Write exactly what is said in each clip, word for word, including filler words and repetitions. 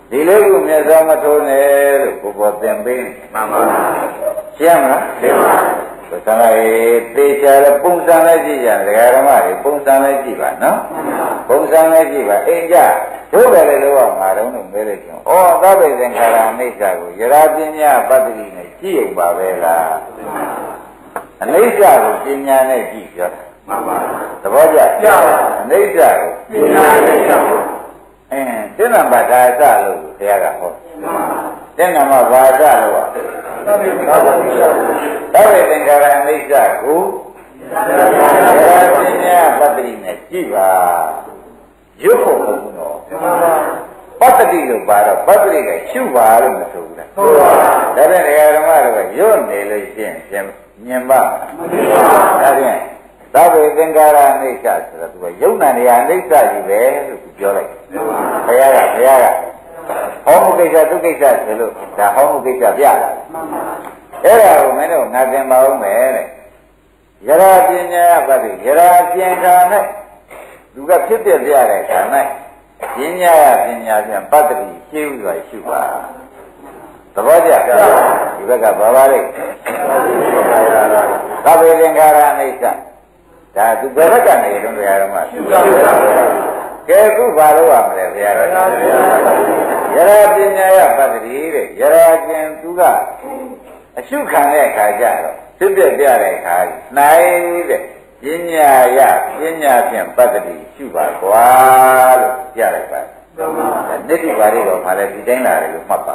ဒီလေးခုမြတ်စွာမထိုးနဲ့လို့ကိုပေါ်သင်ပေးမှန်ပါရှင်းမလားရှင်းပါသံဃာရေးသေချာလည်းပုံစံလည်းကြည့်ကြဒကာဓမ္မတွေပုံစံလည်းကြည့်ပါနော်ပုံစံလည်းကြည့်ပါအိမ်ကြတို့ပဲလေတော့ငါတော့လို့မဲလိုက်ချင်းဩသဗ္ဗေသင်္ခါရအနိစ္စကိုယရာပညာပတ္တိနဲ့ကြည့်ုံပါပဲလားအနိစ္စကိုပညာနဲ့ကြည့်ပြောတာမှန်ပါသဘောကျအနိစ္စကိုပညာနဲ့ကြည့်ပါအင်းသစ္စာပတ္တာအစလို့ဘုရားကဟောသစ္စာမဘာအစလို့သဗ္ဗေသင်္ခါရအနိစ္စကိုယရာပညာပတ္တိနဲ့ကြည့်ပါရုပ်ဖို့မဟုတ်ဘူးနော်ပတ္တိလို့ပါတော့ပတ္တိကရှုပါလို့မဆိုဘူးလားဟုတ်ပါဘူးဒါဖြင့်ဒကာဓမ္မတို့ကရွတ်နေလို့ရှင်းပြန်မြင်ပါမမြင်ပါဘူးဒါဖြင့်သဗ္ဗေသင်္ခါရအနိစ္စဆိုတော့သူကယုံနာနေရာအနိစ္စကြီးပဲလို့သူပြောလိုက်ဘုရားကဘုရားကဟောမှုကိစ္စသူကိစ္စဆိုလို့ဒါဟောမှုကိစ္စပြလာအဲ့ဒါကိုမင်းတို့ငါသင်ပါဦးမယ်တဲ့ယရာပညာပတ္တိယရာကျင်ခါ၌သူကဖြစ်ပြပြတဲ့ခါ၌ပညာရပညာဖြင့်ပတ္တိရှင်းဥစွာရှုပါသဘောကျဒီဘက်ကဘာပါလဲသဗ္ဗေသင်္ခါရအနိစ္စဒါသူဘယ်ဘက်ကနေတုန်းတရားတော်မှာရှုပါကဲခုဘာလို့ရမလဲဘုရားတော်ယရာပညာရပတ္တိတဲ့ယရာကျင်သူကအရှုခံတဲ့အခါကျတော့ဖြစ်ပြပြတဲ့အခါနိုင်တဲ့ပညာရပညာဖြင့်ပတ္တိရှုပါကွာလို့ပြလိုက်ပါနိတိပါဠိတော်မှာလည်းဒီတိုင်းလာတယ်လို့မှတ်ပါ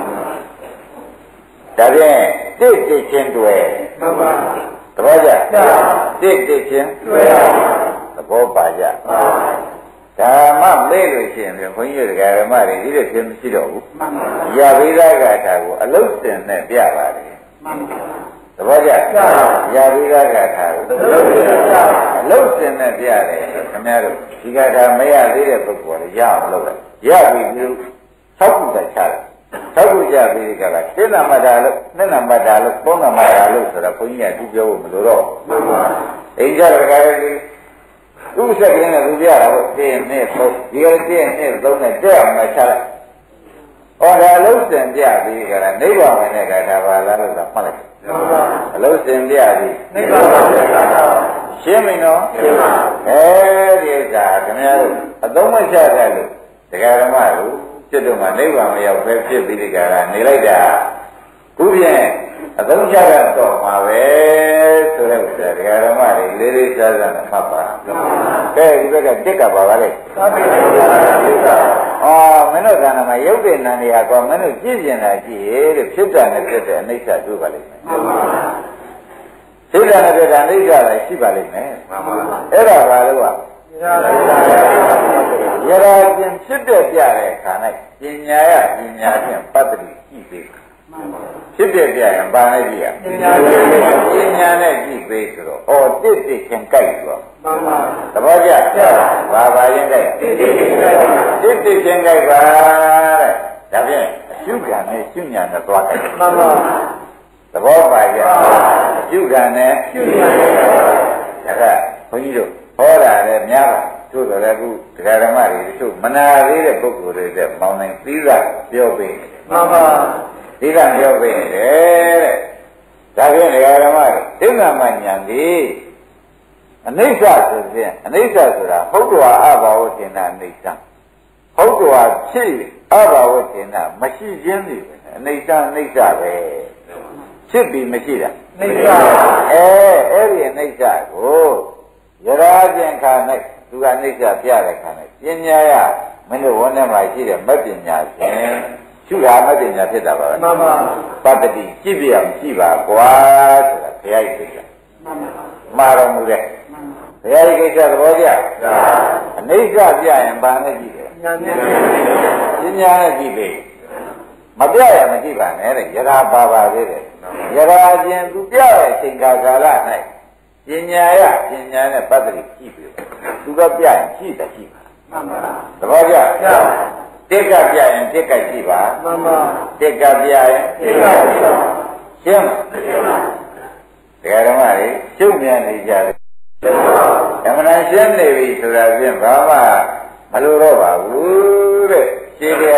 ဒါဖြင့်တိတိချင်းတွေ့မှန်ပါသဘောကျတိတိချင်းတွေ့သဘောပါကြဓမ္မမေ့လို့ရှိရင်ဘုန်းကြီးတို့ဓမ္မတွေဒီလိုဖြစ်မရှိတော့ဘူးရဝိသဂါထာကိုအလုတ်တင်နဲ့ပြပါတယ်သဘောကျရာဝိသဂါထာကိုအလုတ်တင်နဲ့ပြတယ်ခင်ဗျားတို့ဒီဂါထာမရသေးတဲ့ပုဂ္ဂိုလ်တွေရအောင်လုပ်လိုက်ရပြီလို့သောက်ခုတချတယ်သောက်ခုကြပြီးကြတာစိဏမတ္တာလို့နှစ်နံပါတ်တာလို့သုံးနံပါတ်တာလို့ဆိုတော့ဘုန်းကြီးကသူပြောဖို့မလိုတော့အိမ်ကြတဲ့ခါလေးသူ့ဆက်ကင်းနဲ့သူပြတာပေါ့တင်းနဲ့သုံးဒီကတင်းနဲ့သုံးနဲ့တက်အောင်မချလိုက်ဟောဒါအလုံးစင်ပြပြီးကြတာနိဗ္ဗာန်နဲ့ကတာပါလားလို့ဆိုမှတ်လိုက်အလုံးစင်ပြပြီးနိဗ္ဗာန်နဲ့ကတာရှင်းပြီနော်ရှင်းပါအဲဒီဥစ္စာခင်ဗျားတို့အသုံးမချတဲ့လို့တရားဓမ္မတို့ဖြစ်တော့မှနိဗ္ဗာန်မရောက်ပဲဖြစ်ပြီးဒီကရာနေလိုက်တာခုဖြင့်အသုံးချရတော့မှာပဲဆိုတဲ့ဥစ္စာတရားဓမ္မတွေလေးလေးစားစားနဲ့မှတ်ပါကဲဒီဘက်ကတစ်ကပါပါလေအော်မင်းတို့ကဏ္ဍမှာရုပ်တဲ့နန္ဒီဟာကောမင်းတို့ကြည့်ကျင်တာကြည့်တဲ့ဖြစ်တာနဲ့ဖြစ်တဲ့အနိစ္စတွေ့ပါလိမ့်မယ်ဖြစ်တာနဲ့ဖြစ်တဲ့အနိစ္စလည်းရှိပါလိမ့်မယ်အဲ့ဒါဘာလို့ကယရာကျင်ဖြစ်တဲ့ပြတဲ့အခါ၌ပညာရပညာဖြင့်ပတ္တိကြည့်ပေးဖြစ်တဲ့ပြရင်ဘာနဲ့ကြည့်ရပညာပညာနဲ့ကြည့်ပေးဆိုတော့ဩတစ်တစ်ချင်းကြိုက်တော့မှန်ပါသဘောကျဘာဘာရင်ကြိုက်တစ်တစ်ချင်းကြိုက်တစ်တစ်ချင်းကြိုက်ပါတဲ့ဒါဖြင့်အရှုခံနဲ့ရှုညာနဲ့သွားကြိုက်မှန်ပါသဘောပါကြအရှုခံနဲ့ရှုညာနဲ့ဒါကဘုန်းကြီးတို့ဟောတာလည်းများပါတို့ဆိုလည်းအခုတရားဓမ္မတွေတို့မနာသေးတဲ့ပုဂ္ဂိုလ်တွေတဲ့မောင်းနိုင်သီးသာပြောပေးမှန်ပါသီးသာပြောပေးတယ်တဲ့ဒါဖြင့်တရားဓမ္မတွေဒိဋ္ဌာမဉာဏ်ကြီးအနိစ္စဆိုရင်အနိစ္စဆိုတာဟုတ်တော်အဘာဝတင်တာအနိစ္စဟုတ်တော်ဖြစ်အဘာဝတင်တာမရှိခြင်းတွေပဲအနိစ္စအနိစ္စပဲဖြစ်ပြီးမရှိတာအနိစ္စအဲအဲ့ဒီအနိစ္စကိုယရာကျင်ခါ၌သူကအနိစ္စပြတဲ့ခါ၌ပညာရမင်းတို့ဝန်းထဲမှာရှိတဲ့မပညာဖြင့်ရှုတာမပညာဖြစ်တာပါပဲမှန်ပါပတ္တိကြည့်ပြအောင်ကြည့်ပါကွာဆိုတာဘုရားရဲ့ကိစ္စမှန်ပါမှားတော်မူတဲ့ဘုရားရဲ့ကိစ္စသဘောကျအနိစ္စပြရင်ဘာနဲ့ကြည့်တယ်ပညာနဲ့ပညာနဲ့ကြည့်ပြီမပြရမကြည့်ပါနဲ့တဲ့ယရာပါပါသေးတယ်ယရာချင်းသူပြတဲ့အချိန်ကာလ၌ပညာရပညာနဲ့ပတ္တိကြည့်ပြီသူကပြရင်ကြည့်တယ်ကြည့်ပါမှန်ပါသဘောကျတစ်ကပြရင်တစ်ကကြည့်ပါမှန်ပါတစ်ကပြရင်တစ်ကကြည့်ပါရှင်းမရှင်းပါတရားဓမ္မတွေရှုပ်မြန်နေကြတယ်ဓမ္မနာရှင်းနေပြီဆိုတာဖြင့်ဘာမှမလိုတော့ပါဘူးတဲ့ရှင်းတဲ့ကို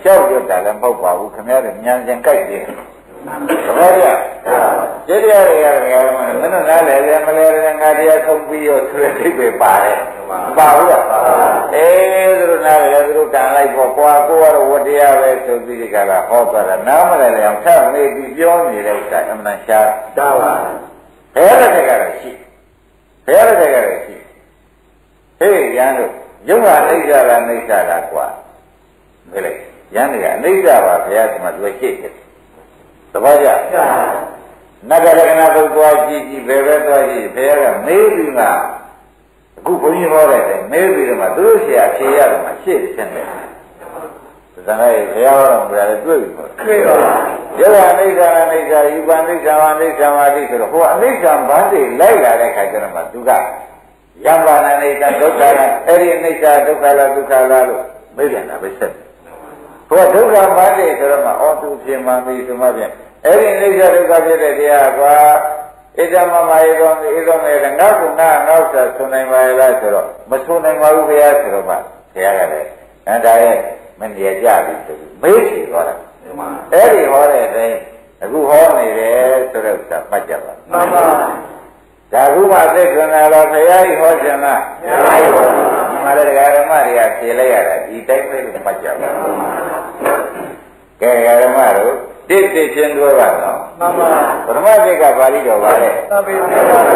ရှောက်ရွတ်တာလည်းမဟုတ်ပါဘူးခင်ဗျားတို့ဉာဏ်ရှင်ကြိုက်တယ်သဘောကျကျေတရားတွေကလည်းမင်းတို့နားလည်တယ်မလဲငါတရားဆုံးပြီးရောဆွေးသိပဲပါတယ်ပါဘူးလားအေးသူတို့နားလည်တယ်သူတို့ကံလိုက်ပေါ့ကွာကိုကတော့ဝတရားပဲဆိုပြီးဒီကလာဟောသွားတာနားမလည်လည်းအောင်ထပ်မေးပြီးပြောနေတဲ့ဥစ္စာအမှန်ရှားတာပါဘယ်လိုတည်းကတော့ရှိဘယ်လိုတည်းကတော့ရှိဟေးရန်တို့ယုံဟာအိဋ္ဌာလားအိဋ္ဌာလားကွာမေးလိုက်ရန်တွေကအိဋ္ဌာပါဘုရားကမှသူရှိတယ်သဘောကျနဂရကနာသုတ်သွားကြည့်ကြည့်ဘယ်ပဲသွားကြည့်ဘုရားကမေးပြီးမှအခုဘုန်းကြီးဟောတဲ့မေးပြီးတော့မှသူတို့ဆရာဖြေရတယ်မှရှေ့ဖြစ်တယ်ဒါနဲ့ဘုရားဟောတော့ဘုရားလည်းတွေ့ပြီပေါ့တွေ့ပါဘူးယောဂအိဋ္ဌာအိဋ္ဌာယူပန်အိဋ္ဌာဝအိဋ္ဌာဝတိဆိုတော့ဟိုအိဋ္ဌာဘာတွေလိုက်လာတဲ့ခါကျတော့မှသူကယံပါဏအိဋ္ဌာဒုက္ခလားအဲ့ဒီအိဋ္ဌာဒုက္ခလားဒုက္ခလားလို့မေးပြန်တာပဲဆက်ဟိုဒုက္ခဘာတွေဆိုတော့မှအော်သူပြင်မှပြီဆိုမှပြန်အဲ့ဒီအိဋ္ဌာဒုက္ခဖြစ်တဲ့တရားကွာဣဒ္ဓမမယေကောဣဒ္ဓမေကငါကုငါငေါ့စာဆွနိုင်ပါရဲ့လားဆိုတော့မဆွနိုင်ပါဘူးဘုရားဆိုတော့မှဘုရားကလည်းအဲဒါရဲ့မနေရကြပြီဆိုပြီးမေးချေသွားတာအဲ့ဒီဟောတဲ့အတိုင်းအခုဟောနေတယ်ဆိုတော့သာမှတ်ကြပါမှန်ပါဒါကုမှသိက္ခဏတော်ဘုရားကြီးဟောခြင်းလားဘုရားကြီးဟောဒီမှာလည်းဓမ္မတွေကဖြေလိုက်ရတာဒီတိုင်းပဲလို့မှတ်ကြပါကဲဓမ္မတို့တိတိချင်းတွဲပါတော့မှန်ပါပရမသိက္ခာပါဠိတော်ပါလေသဗ္ဗေသက္ခာ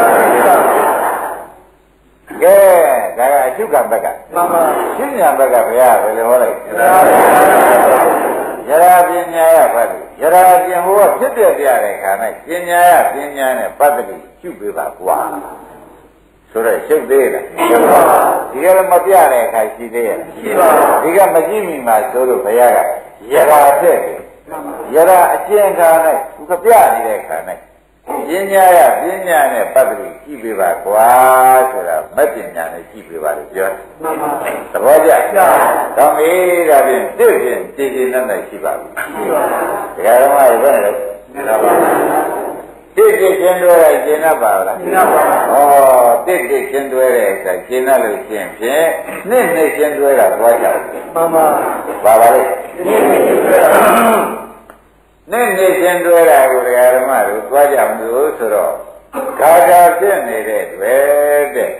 ကဲဒါကအရှုကံဘက်ကမှန်ပါရှင်းညာဘက်ကဘုရားဘယ်လိုဟောလိုက်ယရာပညာယပတ်တိယရာကျင်ဟောဖြစ်ပြပြတဲ့ခါ၌ပညာယပညာနဲ့ပတ်တိရှုပေးပါကွာဆိုတော့ရှုပ်သေးလားရှုပ်ပါဒီကလည်းမပြတဲ့အခါရှိသေးရဲ့ရှိပါဒီကမကြည့်မိမှဆိုလို့ဘုရားကယရာဖြစ်တယ်ယရာအကျဉ်းခါ၌သူကပြနေတဲ့ခါ၌ပညာရပညာနဲ့ပတ်တိကြည့်ပေးပါကွာဆိုတာမပညာနဲ့ကြည့်ပေးပါလို့ပြောတယ်မှန်ပါသဘောကျကောင်းပြီဒါဖြင့်တစ်ဖြင့်ကြည်ကြည်နက်နက်ရှိပါဘူးရှိပါဘူးတရားဓမ္မတွေဘယ်နဲ့လဲမှန်ပါတစ်တစ်ချင်းတွဲတဲ့ကျင့်တတ်ပါလားကျင့်တတ်ပါဩတစ်တစ်ချင်းတွဲတဲ့အခါကျင့်တတ်လို့ရှိရင်ဖြင့်နှစ်နှစ်ချင်းတွဲတာသွားကြတယ်မှန်ပါပါပါလေနှစ်နှစ်ချင်းတွဲတာနဲ့နေချင်းတွဲတာကိုဓမ္မတို့သွားကြမလို့ဆိုတော့ခါခါပြည့်နေတဲ့တွေ့တဲ့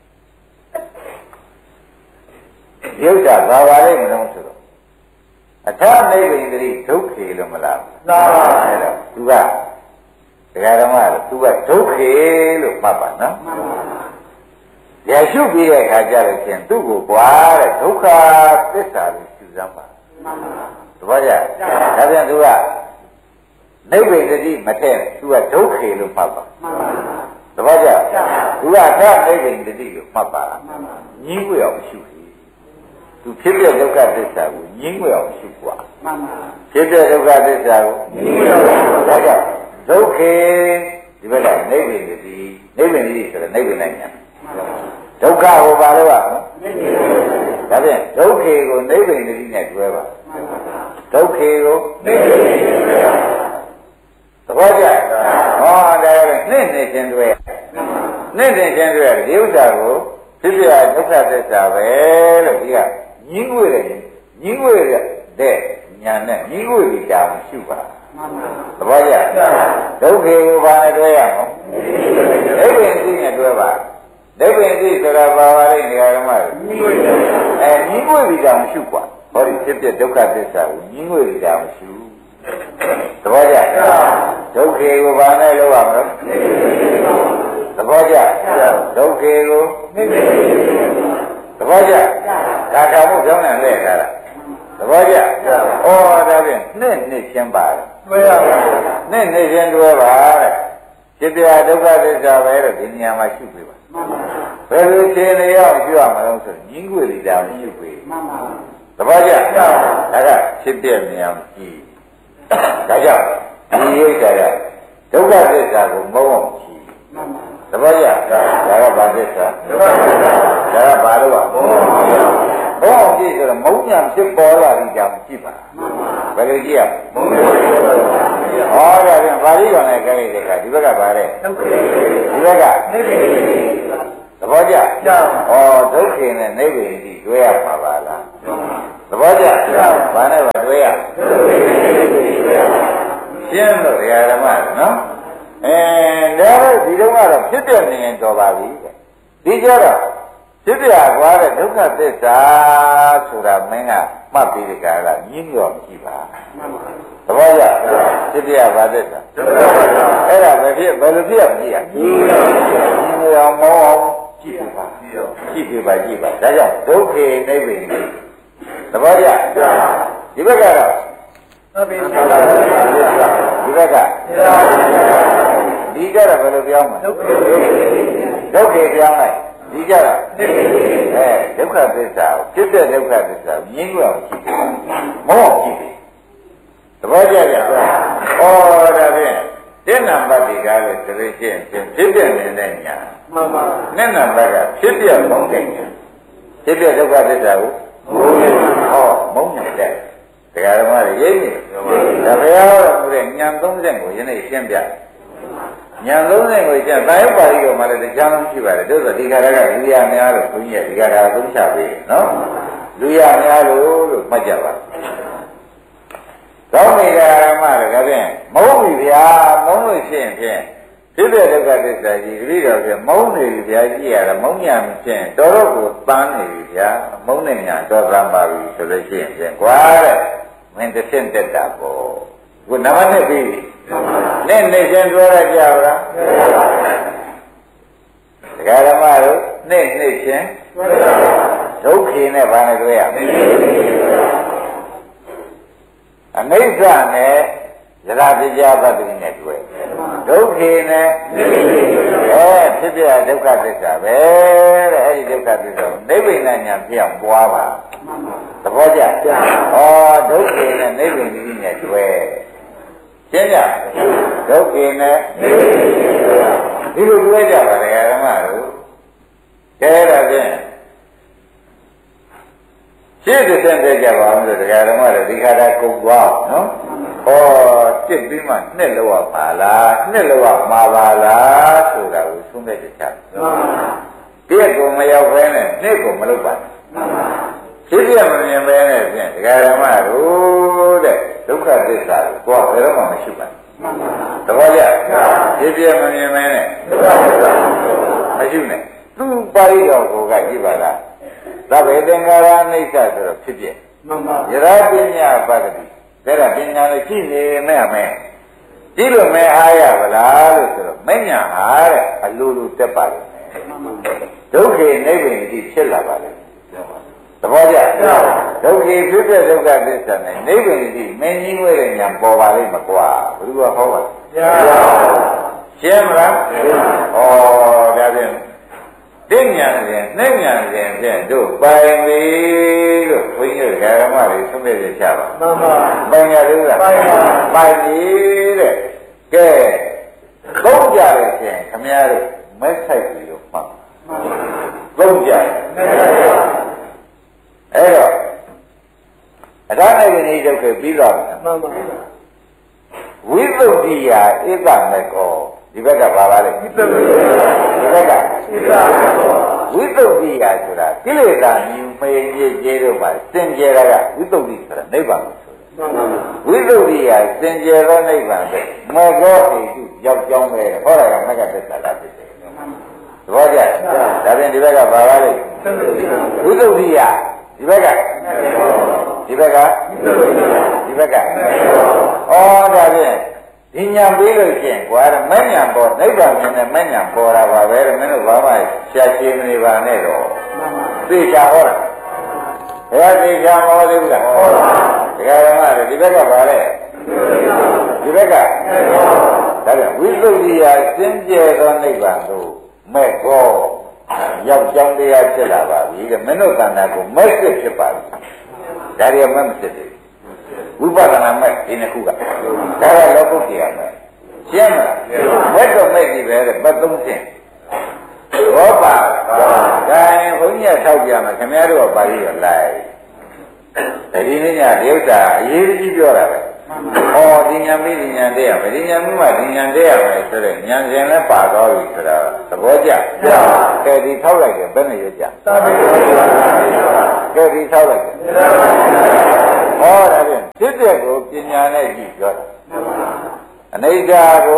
ရုပ်တာဘာပါလိမ့်မလို့ဆိုတော့အထာနိဗ္ဗိန္ဒိဒုက္ခေလို့မလားသာပါအဲ့တော့သူကဓမ္မတို့သူကဒုက္ခေလို့မှတ်ပါနော်ရရှုပြီးတဲ့အခါကျတော့ရှင်သူ့ကိုကွာတဲ့ဒုက္ခသစ္စာကိုရှုစမ်းပါသဘောကျဒါပြန်သူကနိဗ္ဗိန္ဒိမထည့်သူကဒုက္ခေလို့မှတ်ပါသဘောကျသူကသာနိဗ္ဗိန္ဒိလို့မှတ်ပါညင်းွယ်အောင်ရှုသူဖြစ်တဲ့ဒုက္ခသစ္စာကိုညင်းွယ်အောင်ရှုกว่าဖြစ်တဲ့ဒုက္ခသစ္စာကိုညင်းွယ်အောင်ဒါကြောင့်ဒုက္ခေဒီဘက်ကနိဗ္ဗိန္ဒိနိဗ္ဗိန္ဒိဆိုတော့နိဗ္ဗိန္ဒညာဒုက္ခဟောပါလို့ပါနော်ဒါဖြင့်ဒုက္ခေကိုနိဗ္ဗိန္ဒိနဲ့တွဲပါဒုက္ခေကိုနိဗ္ဗိန္ဒိနဲ့တွဲပါသဘောကျဟောဒါလည်းနှစ်နှစ်ချင်းတွဲနှစ်နှစ်ချင်းတွဲဒီဥစ္စာကိုဖြစ်ပြဒုက္ခသစ္စာပဲလို့ဒီကညင်းွေတယ်ညင်းွေတဲ့ညာနဲ့ညင်းွေပြီးတာကိုရှုပါသဘောကျဒုက္ခေကိုဘာနဲ့တွဲရမလဲဒိဗ္ဗင်သိနဲ့တွဲပါဒိဗ္ဗင်သိဆိုတာဘာပါလိမ့်နေရာဓမ္မညင်းွေတယ်အဲညင်းွေပြီးတာကိုရှုกว่าဟောဒီဖြစ်ပြဒုက္ခသစ္စာကိုညင်းွေပြီးတာကိုရှုသဘောကျဒုက္ခေကိုဘာနဲ့လုပ်ရမလဲသဘောကျဒုက္ခေကိုသဘောကျဒါကမှုကြောင်းနဲ့လဲထားတာသဘောကျဩဒါဖြင့်နှစ်နှစ်ချင်းပါတယ်တွဲရပါနှစ်နှစ်ချင်းတွဲပါတဲ့จิตပြဒုက္ခသစ္စာပဲလို့ဒီနေရာမှာရှုပြပါဘယ်လိုသင်နေရအောင်ရှုရမလို့ဆိုညင်းွေလိတာရှုပြမှန်ပါသဘောကျဒါကဖြစ်ပြနေအောင်ကြည့်ဒါကြောင့်ဒီရိတ်တာကဒုက္ခသစ္စာကိုမုံအောင်ကြည့်သဘောကျဒါကဘာသစ္စာဒုက္ခသစ္စာဒါကဘာလို့ကမုံအောင်ကြည့်ဆိုတော့မုံညာဖြစ်ပေါ်လာပြီးကြောင်ကြည့်ပါဘယ်လိုကြည့်ရမုံညာဖြစ်ပေါ်လာဟောဒါပြန်ပါဠိတော်နဲ့ကြည့်တဲ့အခါဒီဘက်ကဘာလဲဒီဘက်ကနိဗ္ဗာန်သဘောကျဩဒုက္ခနဲ့နိဗ္ဗာန်ဒီတွေ့ရမှာပါလားသဘောကျဘာနဲ့ပါတွေ့ရရှင်းလို့ဓမ္မနော်အဲဒါတော့ဒီတော့ကတော့ဖြစ်ပြနေရင်တော်ပါပြီဒီကြတော့ဖြစ်ပြကွာတဲ့ဒုက္ခသစ္စာဆိုတာမင်းကမှတ်ပြီးဒီကကညင်းရောကြည့်ပါသဘောကျဖြစ်ပြဘာသစ္စာအဲ့ဒါပဲဖြစ်ဘယ်လိုဖြစ်ရမလဲညင်းရောမောအောင်ကြည့်ပါကြည့်ပါကြည့်ပါဒါကြောင့်ဒုက္ခေနိဗ္ဗိန်သဘောကျဒီဘက်ကတော့ဒီဘက်ကဒီကြတော့ဘယ်လိုပြောမလဲဒုက္ခေပြောင်းလိုက်ဒီကြတော့အဲဒုက္ခသစ္စာဖြစ်တဲ့ဒုက္ခသစ္စာမြင်ကြအောင်ကြည့်ပါမောကြည့်ပြီသဘောကျကြဩဒါဖြင့်တဲ့နံပါတ်ဒီကားလို့ဆိုလို့ရှိရင်ဖြစ်တဲ့နေတဲ့ညာမှန်ပါနဲ့နံပါတ်ကဖြစ်ပြမုန်းတဲ့ညာဖြစ်ပြဒုက္ခသစ္စာကိုမုန်းတယ်ဟောမုန်းနေတဲ့တရားဓမ္မတွေရိပ်နေဒါဘုရားဟောတော်မူတဲ့ဉာဏ်သုံးချက်ကိုယနေ့ရှင်းပြဉာဏ်သုံးချက်ကိုရှင်းသာယုပါဠိတော်မှာလည်းတရားလုံးရှိပါတယ်တို့ဆိုဒီကရကလူရများလို့ဘုန်းကြီးကဒီကရသုံးချပေးတယ်နော်လူရများလို့လို့မှတ်ကြပါသောမိဂဓမ္မတွေကဖြင့်မဟုတ်ပြီဗျာမုန်းလို့ရှိရင်ဖြင့်ဖြစ်တဲ့ဒုက္ခသစ္စာကြီးတတိတော်ဖြင့်မုန်းနေပြီဗျာကြည့်ရတာမုန်းညာမဖြင့်တော်တော့ကိုပန်းနေပြီဗျာမုန်းနေညာတော်သမ်းပါပြီဆိုလို့ရှိရင်ဖြင့်ကွာတဲ့မင်းတစ်ဆင့်တက်တာပေါ့ခုနမနဲ့ပြီနဲ့နေချင်းပြောရကြပါလားဒကာဓမ္မတို့နဲ့နေချင်းဒုက္ခေနဲ့ဘာနဲ့တွေ့ရမလဲအနိစ္စနဲ့ဇရာပြကြပတ္တိနဲ့တွေ့ဒုက္ခေနဲ့အဲဖြစ်ပြဒုက္ခသစ္စာပဲတဲ့အဲဒီဒုက္ခသစ္စာကိုနိဗ္ဗာန်ညာပြအောင်ပွားပါသဘောကျဩဒုက္ခေနဲ့နိဗ္ဗာန်ကြီးနဲ့တွေ့ရှင်းကြဒုက္ခေနဲ့ဒီလိုတွေ့ကြပါလေဓမ္မတို့ကဲဒါဖြင့်ရှင်းတဲ့တဲ့ကြပါအောင်လို့တရားဓမ္မတွေဒီခါတာကုန်သွားနော်ဟောတစ်ပြီးမှနှစ်လောက်ပါလားနှစ်လောက်မှာပါလားဆိုတာကိုသုံးတဲ့ချက်ပြည့်ကိုမရောက်ဘဲနဲ့နှစ်ကိုမလုပ်ပါနဲ့ဖြစ်ပြမမြင်ပဲနဲ့ဖြင့်တရားဓမ္မတို့တဲ့ဒုက္ခသစ္စာကိုတော့ဘယ်တော့မှမရှိပါဘူးသဘောကျဖြစ်ပြမမြင်ပဲနဲ့ဒုက္ခသစ္စာမရှိနဲ့သူ့ပါဠိတော်ကိုကကြည့်ပါလားသဗ္ဗေသင်္ခါရအိဋ္ဌဆိုတော့ဖြစ်ပြမှန်ပါယရာပညာပတ္တိဒါကပညာနဲ့ရှိနေမဲ့မယ်ကြည့်လို့မဲအားရပါလားလို့ဆိုတော့မဉ္ဇဏ်ဟာတဲ့အလိုလိုတက်ပါလိမ့်မယ်ဒုက္ခေနိဗ္ဗာန်ကြီးဖြစ်လာပါလိမ့်သဘောကျဒုက္ခေဖြစ်တဲ့ဒုက္ခသစ္စာနဲ့နိဗ္ဗာန်ကြီးမင်းကြီးဝဲတဲ့ညာပေါ်ပါလိမ့်မကွာဘယ်သူကဟောပါလဲရှင်းမလားဩဒါဖြင့်သိဉာဏ်ရင်နှိဉာဏ်ရင်ဖြင့်တို့ပိုင်ပြီလို့ဘုန်းကြီးတို့ဓမ္မတွေသုံးပြရချပါမှန်ပါပိုင်ရတယ်လားပိုင်ပါပိုင်ပြီတဲ့ကဲသုံးကြလို့ရှင်ခမည်းတော်မက်ဆိုင်ပြီလို့မှတ်သုံးကြအဲ့တော့အထာနဲ့ဒီဒုက္ခပြီးတော့မှန်ပါဝိသုဒ္ဓိယာဧကမေကောဒီဘက်ကပါပါလေဝိသုဒ္ဓိဒီဘက်ကဝိသုဒ္ဓိယာဆိုတာကိလေသာမြူမေးကြီးကြီးတို့မှာစင်ကြယ်တာကဝိသုဒ္ဓိဆိုတာနိဗ္ဗာန်ကိုဆိုတယ်ဝိသုဒ္ဓိယာစင်ကြယ်သောနိဗ္ဗာန်ပဲမေကောဟိတုရောက်ကြောင်းပဲဟောတာကမက္ကသစ္စာလားဖြစ်တယ်သဘောကျဒါဖြင့်ဒီဘက်ကပါပါလေဝိသုဒ္ဓိယာဒီဘက်ကဒီဘက်ကဒီဘက်ကဩဒါဖြင့်ဒီညာပေးလို့ရှိရင်ကွာမဉ္ဇဏ်ပေါ်နိဗ္ဗာန်မြင်တဲ့မဉ္ဇဏ်ပေါ်တာပါပဲမင်းတို့ဘာမှရှာရှင်းနေပါနဲ့တော့သိချာဟောတာဘယ်သိချာမဟောသေးဘူးလားဟောတာတရားဓမ္မတွေဒီဘက်ကပါလေဒီဘက်ကဒါပြန်ဝိသုဒ္ဓိယာစင်ကြယ်သောနိဗ္ဗာန်ကိုမဲ့ကောရောက်ကြောင်းတရားဖြစ်လာပါပြီတဲ့မင်းတို့ခန္ဓာကိုမဲ့စစ်ဖြစ်ပါပြီဒါရီမဲ့မဖြစ်သေးဝိပဿနာမဲ့ဒီနှစ်ခုကဒါကလောကုတ္တရာမဲ့ရှင်းမလားမဲ့တော့မဲ့ဒီပဲတဲ့ပတ်သုံးဆင့်ဘောပါဒါရင်ဘုန်းကြီးထောက်ပြမှာခင်ဗျားတို့ကပါဠိရလိုက်ဒီနေ့ညဒီဥစ္စာအရေးကြီးပြောတာပဲဟောဒီညာမိဒီညာတဲ့ရမယ်ဒီညာမိမှဒီညာတဲ့ရမယ်ဆိုတော့ညာရှင်လည်းပါတော့ပြီဆိုတော့သဘောကျကဲဒီထောက်လိုက်တယ်ဘယ်နဲ့ရကြကဲဒီထောက်လိုက်တယ်ဟောဒါဖြင့်ဖြစ်တဲ့ကိုပညာနဲ့ကြည့်ပြောတာအနိစ္စကို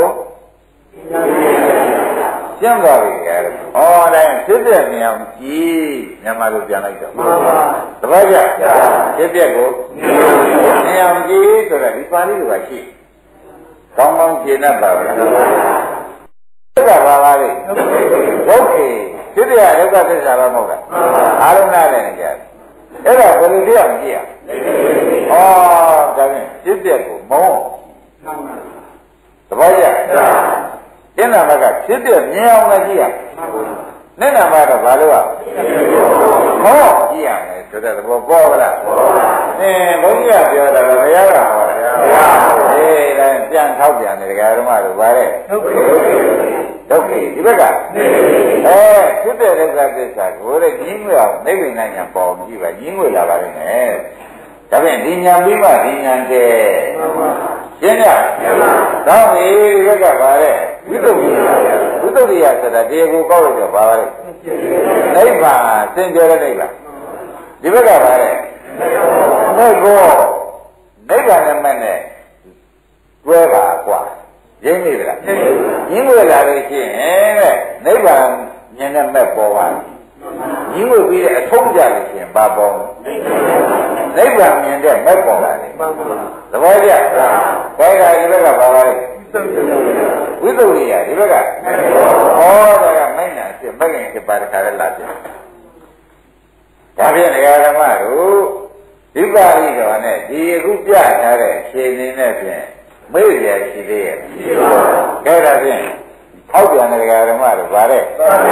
ကျင့်သွားပြီကြတယ်ဟောတိုင်းဖြစ်တဲ့နေအောင်ကြည့်မြန်မာလိုပြန်လိုက်တော့မှန်ပါတပည့်ကြဖြစ်တဲ့ကိုနေအောင်ကြည့်ဆိုတော့ဒီပါဠိလိုပါရှိကောင်းကောင်းရှင်းတတ်ပါဘူးလားဒုက္ခပါပါလေဒုက္ခဖြစ်တဲ့ဒုက္ခသစ္စာပါမဟုတ်လားအားလုံးနားလည်နေကြတယ်အဲ့ဒါဘယ်လိုပြောကြည့်ရဩဒါဖြင့်ဖြစ်တဲ့ကိုမုန်းတပည့်ကြကျင့်တာကဖြစ်တဲ့မြင်အောင်လည်းကြည့်ရနဲ့နာမှာတော့ဘာလို့อ่ะဟောကြည့်ရမယ်ဆိုတဲ့သဘောပေါ်လားအင်းဘုန်းကြီးကပြောတာကဘုရားကဟောတယ်အေးဒါပြန်ထောက်ပြန်တယ်ဒကာဓမ္မတို့ဗါတဲ့ဒုက္ခဒုက္ခဒီဘက်ကအဲဖြစ်တဲ့ဒုက္ခသစ္စာကိုတဲ့ကြီးငွေအောင်နိဗ္ဗာန်ညာပေါ်ကြည့်ပါကြီးငွေလာပါလိမ့်မယ်ဒါဖြင့်ဒီညာပြီးမှဒီညာတဲ့ရှင်းကြတော့ဒီဘက်ကဗါတဲ့ဝိသုဒ္ဓိယဝိသုဒ္ဓိယဆိုတာဒီကိုကောက်လို့ပြောပါပါလေနိဗ္ဗာန်သင်ပြောတဲ့နိဗ္ဗာန်ဒီဘက်ကဗါတဲ့နိဗ္ဗာန်နိဗ္ဗာန်နဲ့မဲ့နဲ့တွဲပါกว่าရင်းနေကြလားရင်းွယ်လာလို့ရှိရင်တဲ့နိဗ္ဗာန်ဉာဏ်နဲ့မဲ့ပေါ်ပါရင်းွယ်ပြီးတဲ့အဆုံးကြလို့ရှိရင်ဘာပေါ်နိဗ္ဗာန်မြင်တဲ့မဲ့ပေါ်ပါလေသဘောကျဘယ်ကဒီဘက်ကပါပါလေဝိသုဒ္ဓိယဒီဘက်ကဟောဒါကမိုက်နာဖြစ်မကင်ဖြစ်ပါတခါလည်းလာဖြစ်ဒါဖြင့်ဒကာဓမ္မတို့ဒီပါဠိတော်နဲ့ဒီအခုပြထားတဲ့ခြေနေနဲ့ဖြင့်မေ့ရရှိသေးရဲ့ရှိပါဘူးကဲဒါဖြင့်ထောက်ပြန်တဲ့ဒကာဓမ္မတို့ဗါတဲ့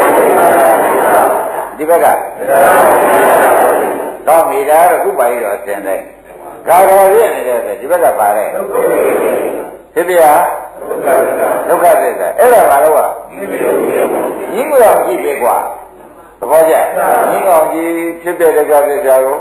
ဒီဘက်ကတော့မိသားတော့ခုပါဠိတော်အစဉ်တဲ့ဂါဂါပြည့်နေတဲ့ဒီဘက်ကပါတဲ့ဖြစ်ပြဒုက္ခသစ္စာအဲ့ဒါဘာလို့อ่ะရင်းကောင်ကြည့်ပဲကွာသဘောကျရင်းကောင်ကြည့်ဖြစ်တဲ့ဒုက္ခသစ္စာကို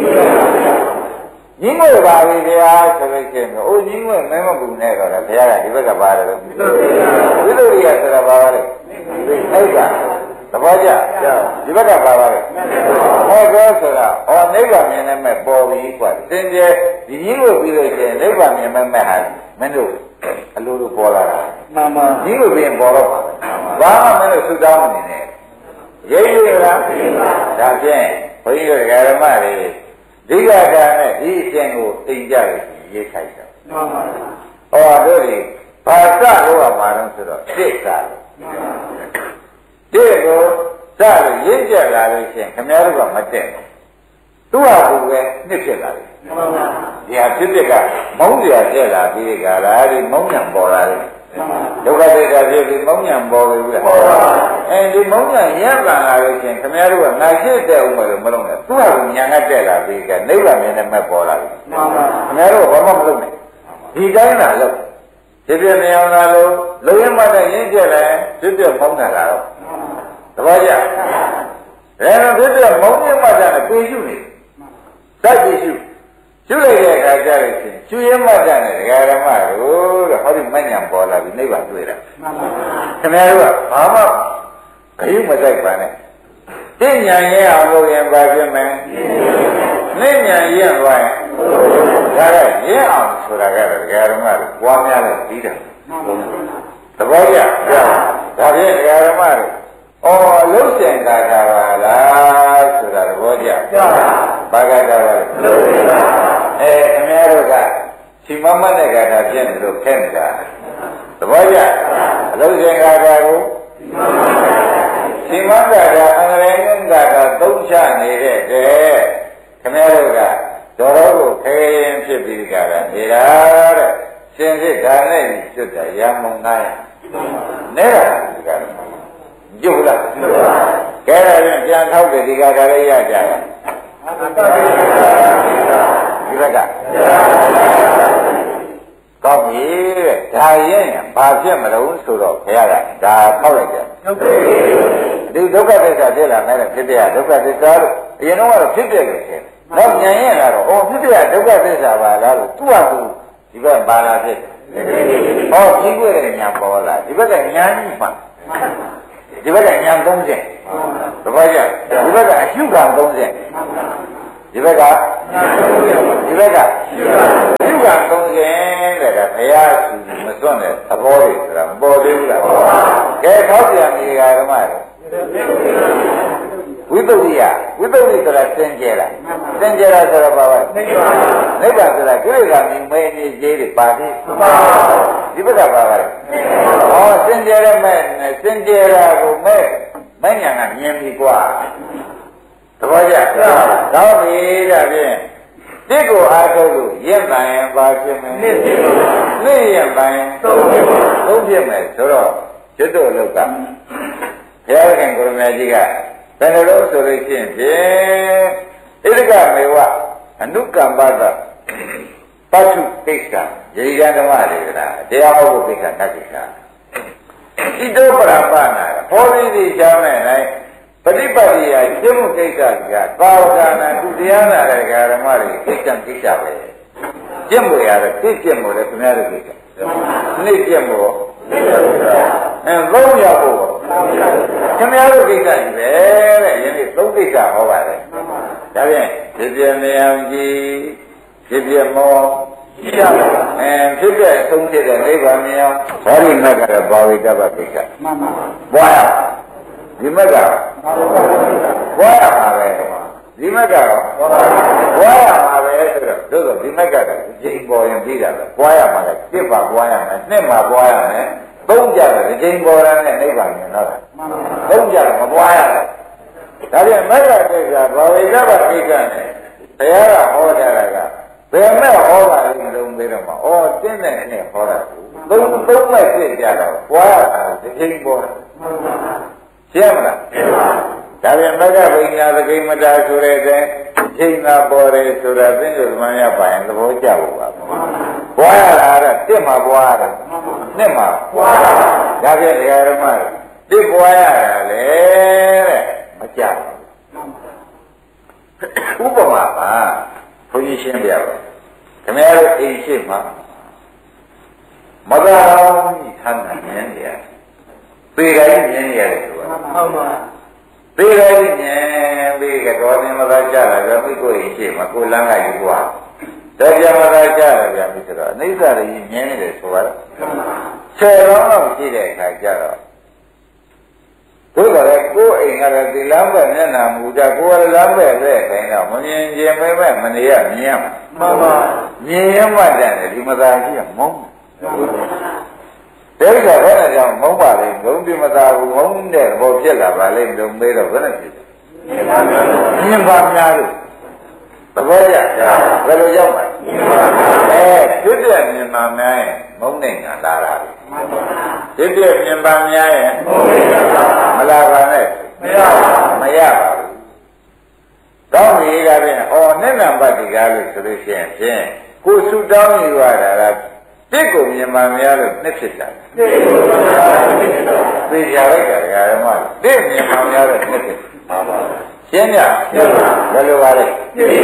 ရင်းငွေပါပြီဗျာဆိုလို့ရှိရင်အိုးရင်းငွေမဲမကူနဲ့တော့ဘုရားကဒီဘက်ကပါတယ်လို့ဝိသုဒ္ဓိယဆိုတာပါပါလေအဲ့ဒါသဘောကျဒီဘက်ကပါပါလေဟောတော့ဆိုတာဩနိဗ္ဗာန်မြင်တဲ့မဲ့ပေါ်ပြီကွာသင်ကျဲဒီရင်းငွေပြီးလို့ရှိရင်နိဗ္ဗာန်မြင်မဲ့မဲ့ဟာမင်းတို့အလိုလိုပေါ်လာတာမှန်ပါဒီလိုပြင်ပေါ်တော့ပါဘာမှမလို့သုတောင်းနေနဲ့ရိပ်ရလားဒါဖြင့်ဘုန်းကြီးတို့ဓမ္မတွေဒီကတာနဲ့ဒီအကျင့်ကိုသိကြရရေးခိုက်တော့မှန်ပါဟောတို့ဒီဘာစလို့ရမှာတော့ဆိုတော့စိတ်ကလို့ဒီကိုစလို့ရင့်ကြလာလို့ရှိရင်ခင်ဗျားတို့ကမတက်ဘူးသူ့ဟာကိုပဲနှစ်ဖြစ်လာတယ်မှန်ပါဒီဟာဖြစ်ဖြစ်ကမုန်းကြပြက်လာပြီးကြလားဒီမုန်းညံပေါ်လာတယ်ဒုက္ခသစ္စာဖြစ်ပြီးမုန်းညံပေါ်ပြီဗျာအဲဒီမုန်းညံရပ်လာလို့ရှိရင်ခင်ဗျားတို့ကငါရှိတဲ့ဥမလို့မလုံးနဲ့သူ့ဟာကိုညာငတ်တက်လာပြီးကြနိဗ္ဗာန်မြင်တဲ့မဲ့ပေါ်လာပြီမှန်ပါခင်ဗျားတို့ဘာမှမလုပ်နဲ့ဒီတိုင်းလာလို့ဖြစ်ဖြစ်နေအောင်လာလို့လုံရမှတဲ့ရင်းကျက်လဲဖြစ်ဖြစ်မုန်းတာလာတော့သဘောကျအဲတော့ဖြစ်ဖြစ်မုန်းရမှတဲ့ပေရှုနေစိုက်ပြီးရှုရှုလိုက်တဲ့အခါကျလို့ရှိရင်ရှုရမှတ်တဲ့ဒကာဓမ္မတို့တဲ့ဟောဒီမဉဏ်ပေါ်လာပြီနိဗ္ဗာန်တွေ့တာမှန်ပါခင်ဗျားတို့ကဘာမှခရုမစိုက်ပါနဲ့သိဉာဏ်ရဲ့အောင်လို့ရင်ဘာဖြစ်မလဲနိဉာဏ်ရဲ့သွားရင်ဒါကရင်းအောင်ဆိုတာကတော့ဒကာဓမ္မတို့ပွားများတဲ့ပြီးတာသဘောကျဒါဖြင့်ဒကာဓမ္မတို့အော်အလုံးစင်ကာတာပါလားဆိုတာသဘောကျဘာကတာပါလဲအဲခင်ဗျားတို့ကစီမမနဲ့ကာတာဖြစ်နေလို့ခဲ့နေတာသဘောကျအလုံးစင်ကာတာကိုစီမကာတာအင်္ဂလိပ်ကာတာသုံးချနေတဲ့တဲ့ခင်ဗျားတို့ကတော်တော်ကိုခဲရင်ဖြစ်ပြီးကြတာနေတာတဲ့ရှင်စစ်ဒါနဲ့စွတ်တာရမုံသားရနေတာဒီကနေ့ကျုပ်လားကဲဒါပြန်ပြန်ထောက်တယ်ဒီကဒါလေးရကြတယ်ဒီဘက်ကကောင်းပြီတဲ့ဒါရင်ဘာဖြစ်မလို့ဆိုတော့ဘုရားကဒါထောက်လိုက်တယ်ဒီဒုက္ခသစ္စာဖြစ်လာမယ်ဖြစ်တဲ့ဒုက္ခသစ္စာလို့အရင်တော့ဖြစ်ပြလို့ဖြစ်တော့ဉာဏ်ရင်လာတော့ဩဖြစ်တဲ့ဒုက္ခသစ္စာပါလားလို့သူ့ဟာသူဒီဘက်ပါလာဖြစ်ဟောကြီးွယ်တဲ့ဉာဏ်ပေါ်လာဒီဘက်ကဉာဏ်ကြီးပါဒီဘက်ကဉာဏ်သုံးချက်သဘောကျဒီဘက်ကအရှုခံသုံးချက်ဒီဘက်ကဒီဘက်ကပြုကသုံးခြင်းတဲ့ကဘုရားသူမစွန့်တဲ့သဘောတွေဆိုတာမပေါ်သေးဘူးလားကဲထောက်ပြန်ဒီကဓမ္မတွေဝိသုဒ္ဓိယဝိသုဒ္ဓိဆိုတာသင်ကျဲတာသင်ကျဲတာဆိုတော့ဘာလဲနိဗ္ဗာန်ဆိုတာကိလေသာမြင်မဲနေရေးတွေပါသေးဒီဘက်ကပါပါလေဟောသင်ကျဲတဲ့မဲ့သင်ကျဲတာကိုမဲ့မဉ္ဇဏ်ကမြင်ပြီกว่าသဘောကျတော့ပြီဒါဖြင့်တိကိုအားထုတ်လို့ရင့်ပိုင်ပါဖြစ်မယ်နေ့နေ့ရင့်ပိုင်သုံးဖြစ်မယ်သုံးဖြစ်မယ်ဆိုတော့ကျွတ်တို့လောက်ကဘုရားခင်ကိုရမကြီးကဘယ်လိုလို့ဆိုလို့ရှိရင်ဖြင့်ဣဒကမေဝအနုကမ္ပတပတ္ထုကိစ္စရေကဓမ္မတွေကတရားဟောဖို့ကိစ္စတတ်ကိစ္စဣတောပရပနာဟောပြီးဒီကြောင်းနဲ့တိုင်းပฏิပတ်တိယကျင့်မှုကိစ္စကသာဝကနာသူတရားနာတဲ့ဓမ္မတွေကိစ္စကိစ္စပဲကျင့်မှုရတဲ့သိကျင့်မှုလည်းခင်ဗျားတို့ကိစ္စနေ့ကျင့်မှုအဲသုံးရဖို့ခင်ဗျားတို့ကိစ္စကြီးပဲတဲ့ယနေ့သုံးကိစ္စဟောပါတယ်ဒါဖြင့်ဖြစ်ပြနေအောင်ကြည့်ဖြစ်ပြမောကြည့်ရမယ်အဲဖြစ်ပြသုံးဖြစ်တဲ့နိဗ္ဗာန်မြောင်ဘာလို့နဲ့ကတော့ဘာဝိတ္တပကိစ္စမှန်ပါဘွားရဒီမက်ကဘွားရမှာပဲဒီမက်ကတော့ဘွားရမှာပဲဆိုတော့တို့ဆိုဒီမက်ကတော့အချိန်ပေါ်ရင်ပြီးတာပဲဘွားရမှာလည်းတစ်ပါဘွားရမယ်နှစ်မှာဘွားရမယ်သုံးကြတယ်အချိန်ပေါ်တဲ့နိဗ္ဗာန်မြင်တော့တာသုံးကြတယ်မဘွားရဘူးဒါပြန်မက်ကကိစ္စဘာဝိတ္တပကိစ္စနဲ့ဘုရားကဟောထားတာကဘယ်မဲ့ဟောတာလဲမလုံးသေးတော့မှာဩတင်းတဲ့နဲ့ဟောတာသုံးသုံးမဲ့ဖြစ်ကြတော့ဘွားရတာအချိန်ပေါ်တယ်ရှင်းမလားရှင်းပါဒါပြန်မကဗိညာသကိမတာဆိုတဲ့အချိန်သာပေါ်တယ်ဆိုတာသင်္ကြန်သမဏေပါရင်သဘောကျဖို့ပါဘွားရတာကတစ်မှာဘွားရတာနှစ်မှာဘွားရတာဒါပြန်ဒကာဓမ္မတစ်ဘွားရတာလေတဲ့မကြဘူးဥပမာပါဘုန်းကြီးရှင်းပြပါခင်ဗျားတို့အိမ်ရှိမှာမသာအောင်ကြီးထမ်းတာမြင်နေရတယ်ပေတိုင်းမြင်နေရတယ်ဆိုတာဟုတ်ပါပေတိုင်းမြင်ပေကတော့မြင်မသာကြတာကမိကိုအိမ်ရှိမှာကိုလမ်းကယူသွားတော့ကြမသာကြတာဗျာမိဆိုတော့အနိစ္စတွေမြင်နေတယ်ဆိုတော့ဆယ်တော့တော့ရှိတဲ့အခါကျတော့တို့ကလည်းကိုယ်အိမ်ကလည်းဒီလမ်းပဲမျက်နှာမူကြကိုယ်ကလမ်းပဲတဲ့ခိုင်းတော့မမြင်ခြင်းပဲပဲမနေရမြင်ရမှာမှန်ပါမြင်ရမှတန်တယ်ဒီမသာကြီးကမုန်းတယ်ဒါကဘယ်နဲ့ကြောင့်မုန်းပါလဲငုံပြမသာဘူးငုံတဲ့ဘောဖြစ်လာပါလိမ့်လို့မေးတော့ဘယ်နဲ့ဖြစ်လဲမြင်ပါများလို့သဘောကျဘယ်လိုရောက်မှာအဲဖြစ်တဲ့မြင်ပါများရင်မုန်းနေတာလာတာဖြစ်တဲ့မြင်ပါများရင်မုန်းနေတာမလာပါနဲ့မရပါမရပါဘူးတောင်းကြီးကပြင်ဩနဲ့နံပါတ်ဒီကားလို့ဆိုလို့ရှိရင်ဖြင့်ကိုဆူတောင်းယူရတာကတစ်ကိုမြင်မှများလို့နှစ်ဖြစ်တာတစ်ကိုမြင်မှများလို့နှစ်ဖြစ်တာသိကြလိုက်တာဓမ္မတစ်မြင်မှများလို့နှစ်ဖြစ်ပါပါရှင်းကြဘယ်လိုပါလဲ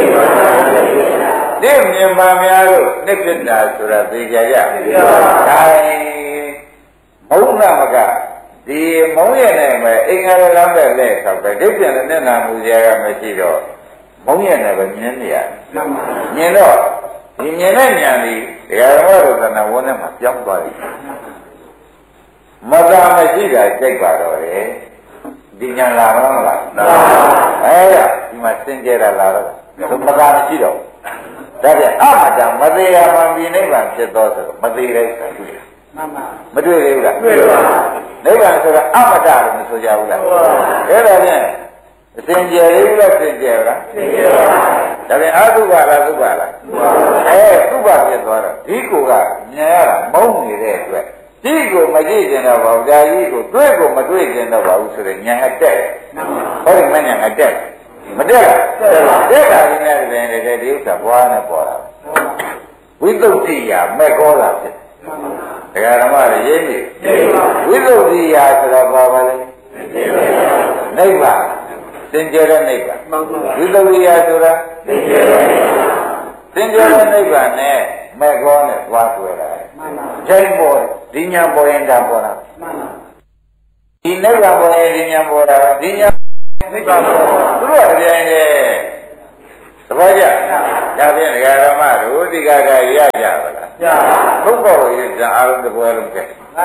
တစ်မြင်မှများလို့နှစ်ဖြစ်တာဆိုတာသိကြရဒါမုန်းနာမကဒီမုန်းရနေမယ်အင်္ဂါရလမ်းပဲလဲဆောက်ပဲဒိဋ္ဌိနဲ့နဲ့နာမှုကြရမရှိတော့မုန်းရနေပဲမြင်နေရတယ်မြင်တော့ဒီမြင်တဲ့ဉာဏ်ဒီတရားတော်တို့ကနဝန်းထဲမှာပြောင်းသွားပြီမသာမရှိတာကြိုက်ပါတော့တယ်ဒီဉာဏ်လာမလားမလားအဲဒါဒီမှာစင်ကြယ်တာလာတော့မသာမရှိတော့ဒါပြန်အမတံမသေးရမှဒီနိဗ္ဗာန်ဖြစ်သောဆိုတော့မသေးတဲ့အခါတွေ့တယ်မှန်ပါမတွေ့သေးဘူးလားတွေ့ပါနိဗ္ဗာန်ဆိုတာအမတလို့မဆိုကြဘူးလားအဲ့ဒါဖြင့်အစင်ကြယ်လေးလားစင်ကြယ်လားစင်ကြယ်ပါဒါပြန်အတုပါလားသုပါလားအဲသုပါဖြစ်သွားတော့ဒီကိုကမြင်ရတာမုန်းနေတဲ့အတွက်ဒီကိုမကြည့်ကျင်တော့ပါဘူးဒါကြီးကိုတွေ့ကိုမတွေ့ကျင်တော့ပါဘူးဆိုတော့ဉာဏ်အတက်ဟောဒီမဉာဏ်အတက်မတက်လားတက်တာဒီနဲ့တည်းတည်းဒီဥစ္စာဘွားနဲ့ပေါ်တာဝိသုဒ္ဓိယမဲ့ကောလာဖြစ်ဒကာဓမ္မတွေရေးပြီဝိသုဒ္ဓိယဆိုတော့ဘာပါလဲနိဗ္ဗာန်သင်္ကြရနိဗ္ဗာန်ဝိသုဒ္ဓိယဆိုတာသင်္ကြရသင်္ကြရနိဗ္ဗာန်နဲ့မဲ့ကောနဲ့သွားတွေ့တာကျိုင်းပေါ်ဒီညာပေါ်ရင်ဒါပေါ်တာဒီနိဗ္ဗာန်ပေါ်ရင်ဒီညာပေါ်တာဒီညာနိဗ္ဗာန်ပေါ်သူတို့ကကြိုင်းတယ်သဘောကျဒါဖြင့်ဒကာရမတို့ဒီကကရကြပါလားရပါဘုဘောရည်အားလုံးတပွဲလုံးကဲမ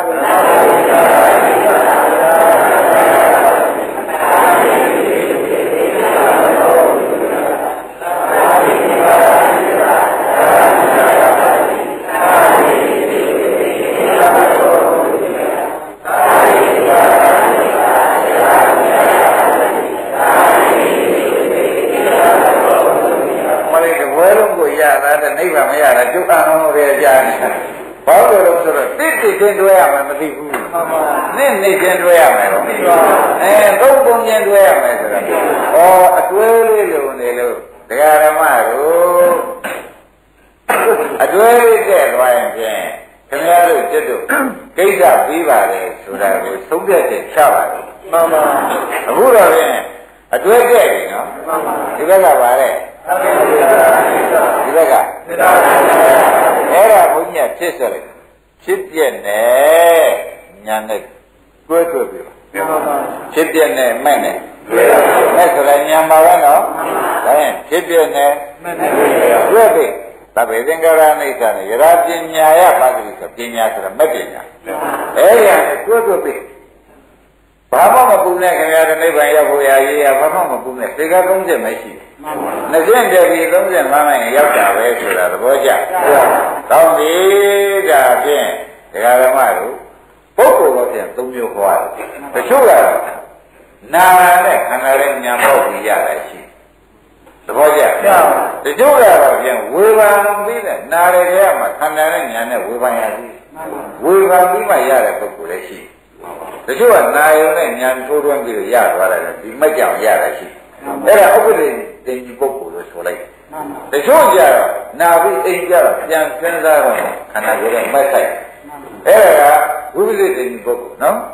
လေးတပွဲလုံးကိုရတာတဲ့နိဗ္ဗာန်မရတာကျုပ်အားလုံးရဲ့ကြားနေဘာလို့လဲဆိုတော့တိတိချင်းတွဲရမယ်မသိဘူးနဲ့နေချင်းတွဲရမယ်တော့အဲသုံးပုံချင်းတွဲရမယ်ဆိုတော့ဩအတွဲလေးလိုနေလို့ဒကာရမတို့အတွဲလေးတဲ့သွားရင်ဖြင့်ခင်ဗျားတို့จิตတို့ကိစ္စပြီးပါတယ်ဆိုတာကိုသုံးပြချက်ချပါတယ်မှန်ပါအခုတော့ဖြင့်အတွဲတဲ့ပြီနော်ဒီဘက်ကပါလေဒီဘက်ကအဲ့ဒါဘုန်းကြီးကဖြစ်ဆိုလိုက်ဖြစ်ပြက်နဲ့ညာနဲ့တွဲတွဲပြီးဖြစ်ပြက်နဲ့မဲ့နဲ့မဲ့ဆိုလိုက်ညာပါပဲနော်ဒါရင်ဖြစ်ပြက်နဲ့တွဲပြီးသဗ္ဗေသင်္ကာရအိဋ္ဌာနဲ့ယရာပညာယပါတိဆိုပညာဆိုတာမဲ့ပညာအဲ့ရတွဲတွဲပြီးဘာမှမပူနဲ့ခင်ဗျားတို့နိဗ္ဗာန်ရောက်ဖို့ရာရေးရဘာမှမပူနဲ့စေကသုံးချက်မရှိဘူးနှစ်ကျင့်တည်းပြီးသုံးချက်မှန်းလိုက်ရင်ရောက်တာပဲဆိုတာသဘောကျကောင်းပြီဒါဖြင့်ဒကာဓမ္မတို့ပုဂ္ဂိုလ်တော့ဖြင့်သုံးမျိုးဟောတယ်တချို့ကတော့နာနဲ့ခန္ဓာရဲ့ဉာဏ်ပေါက်ပြီးရတာရှိသဘောကျတချို့ကတော့ဖြင့်ဝေဘာပြီးတဲ့နာရတဲ့မှာခန္ဓာနဲ့ဉာဏ်နဲ့ဝေဘာရသည်ဝေဘာပြီးမှရတဲ့ပုဂ္ဂိုလ်လည်းရှိတချို့ကနာယုံနဲ့ဉာဏ်ထိုးထွင်းပြီးရသွားတယ်ဒီမက်ကြောင်ရတာရှိအဲ့ဒါဥပဒေတင်ကြီးပုဂ္ဂိုလ်လို့ဆိုလိုက်တချို့ကြတော့နာပြီးအိမ်ကြတော့ပြန်စဉ်းစားတော့ခန္ဓာကိုယ်နဲ့မက်ဆိုင်အဲ့ဒါကဥပဒေတင်ကြီးပုဂ္ဂိုလ်နော်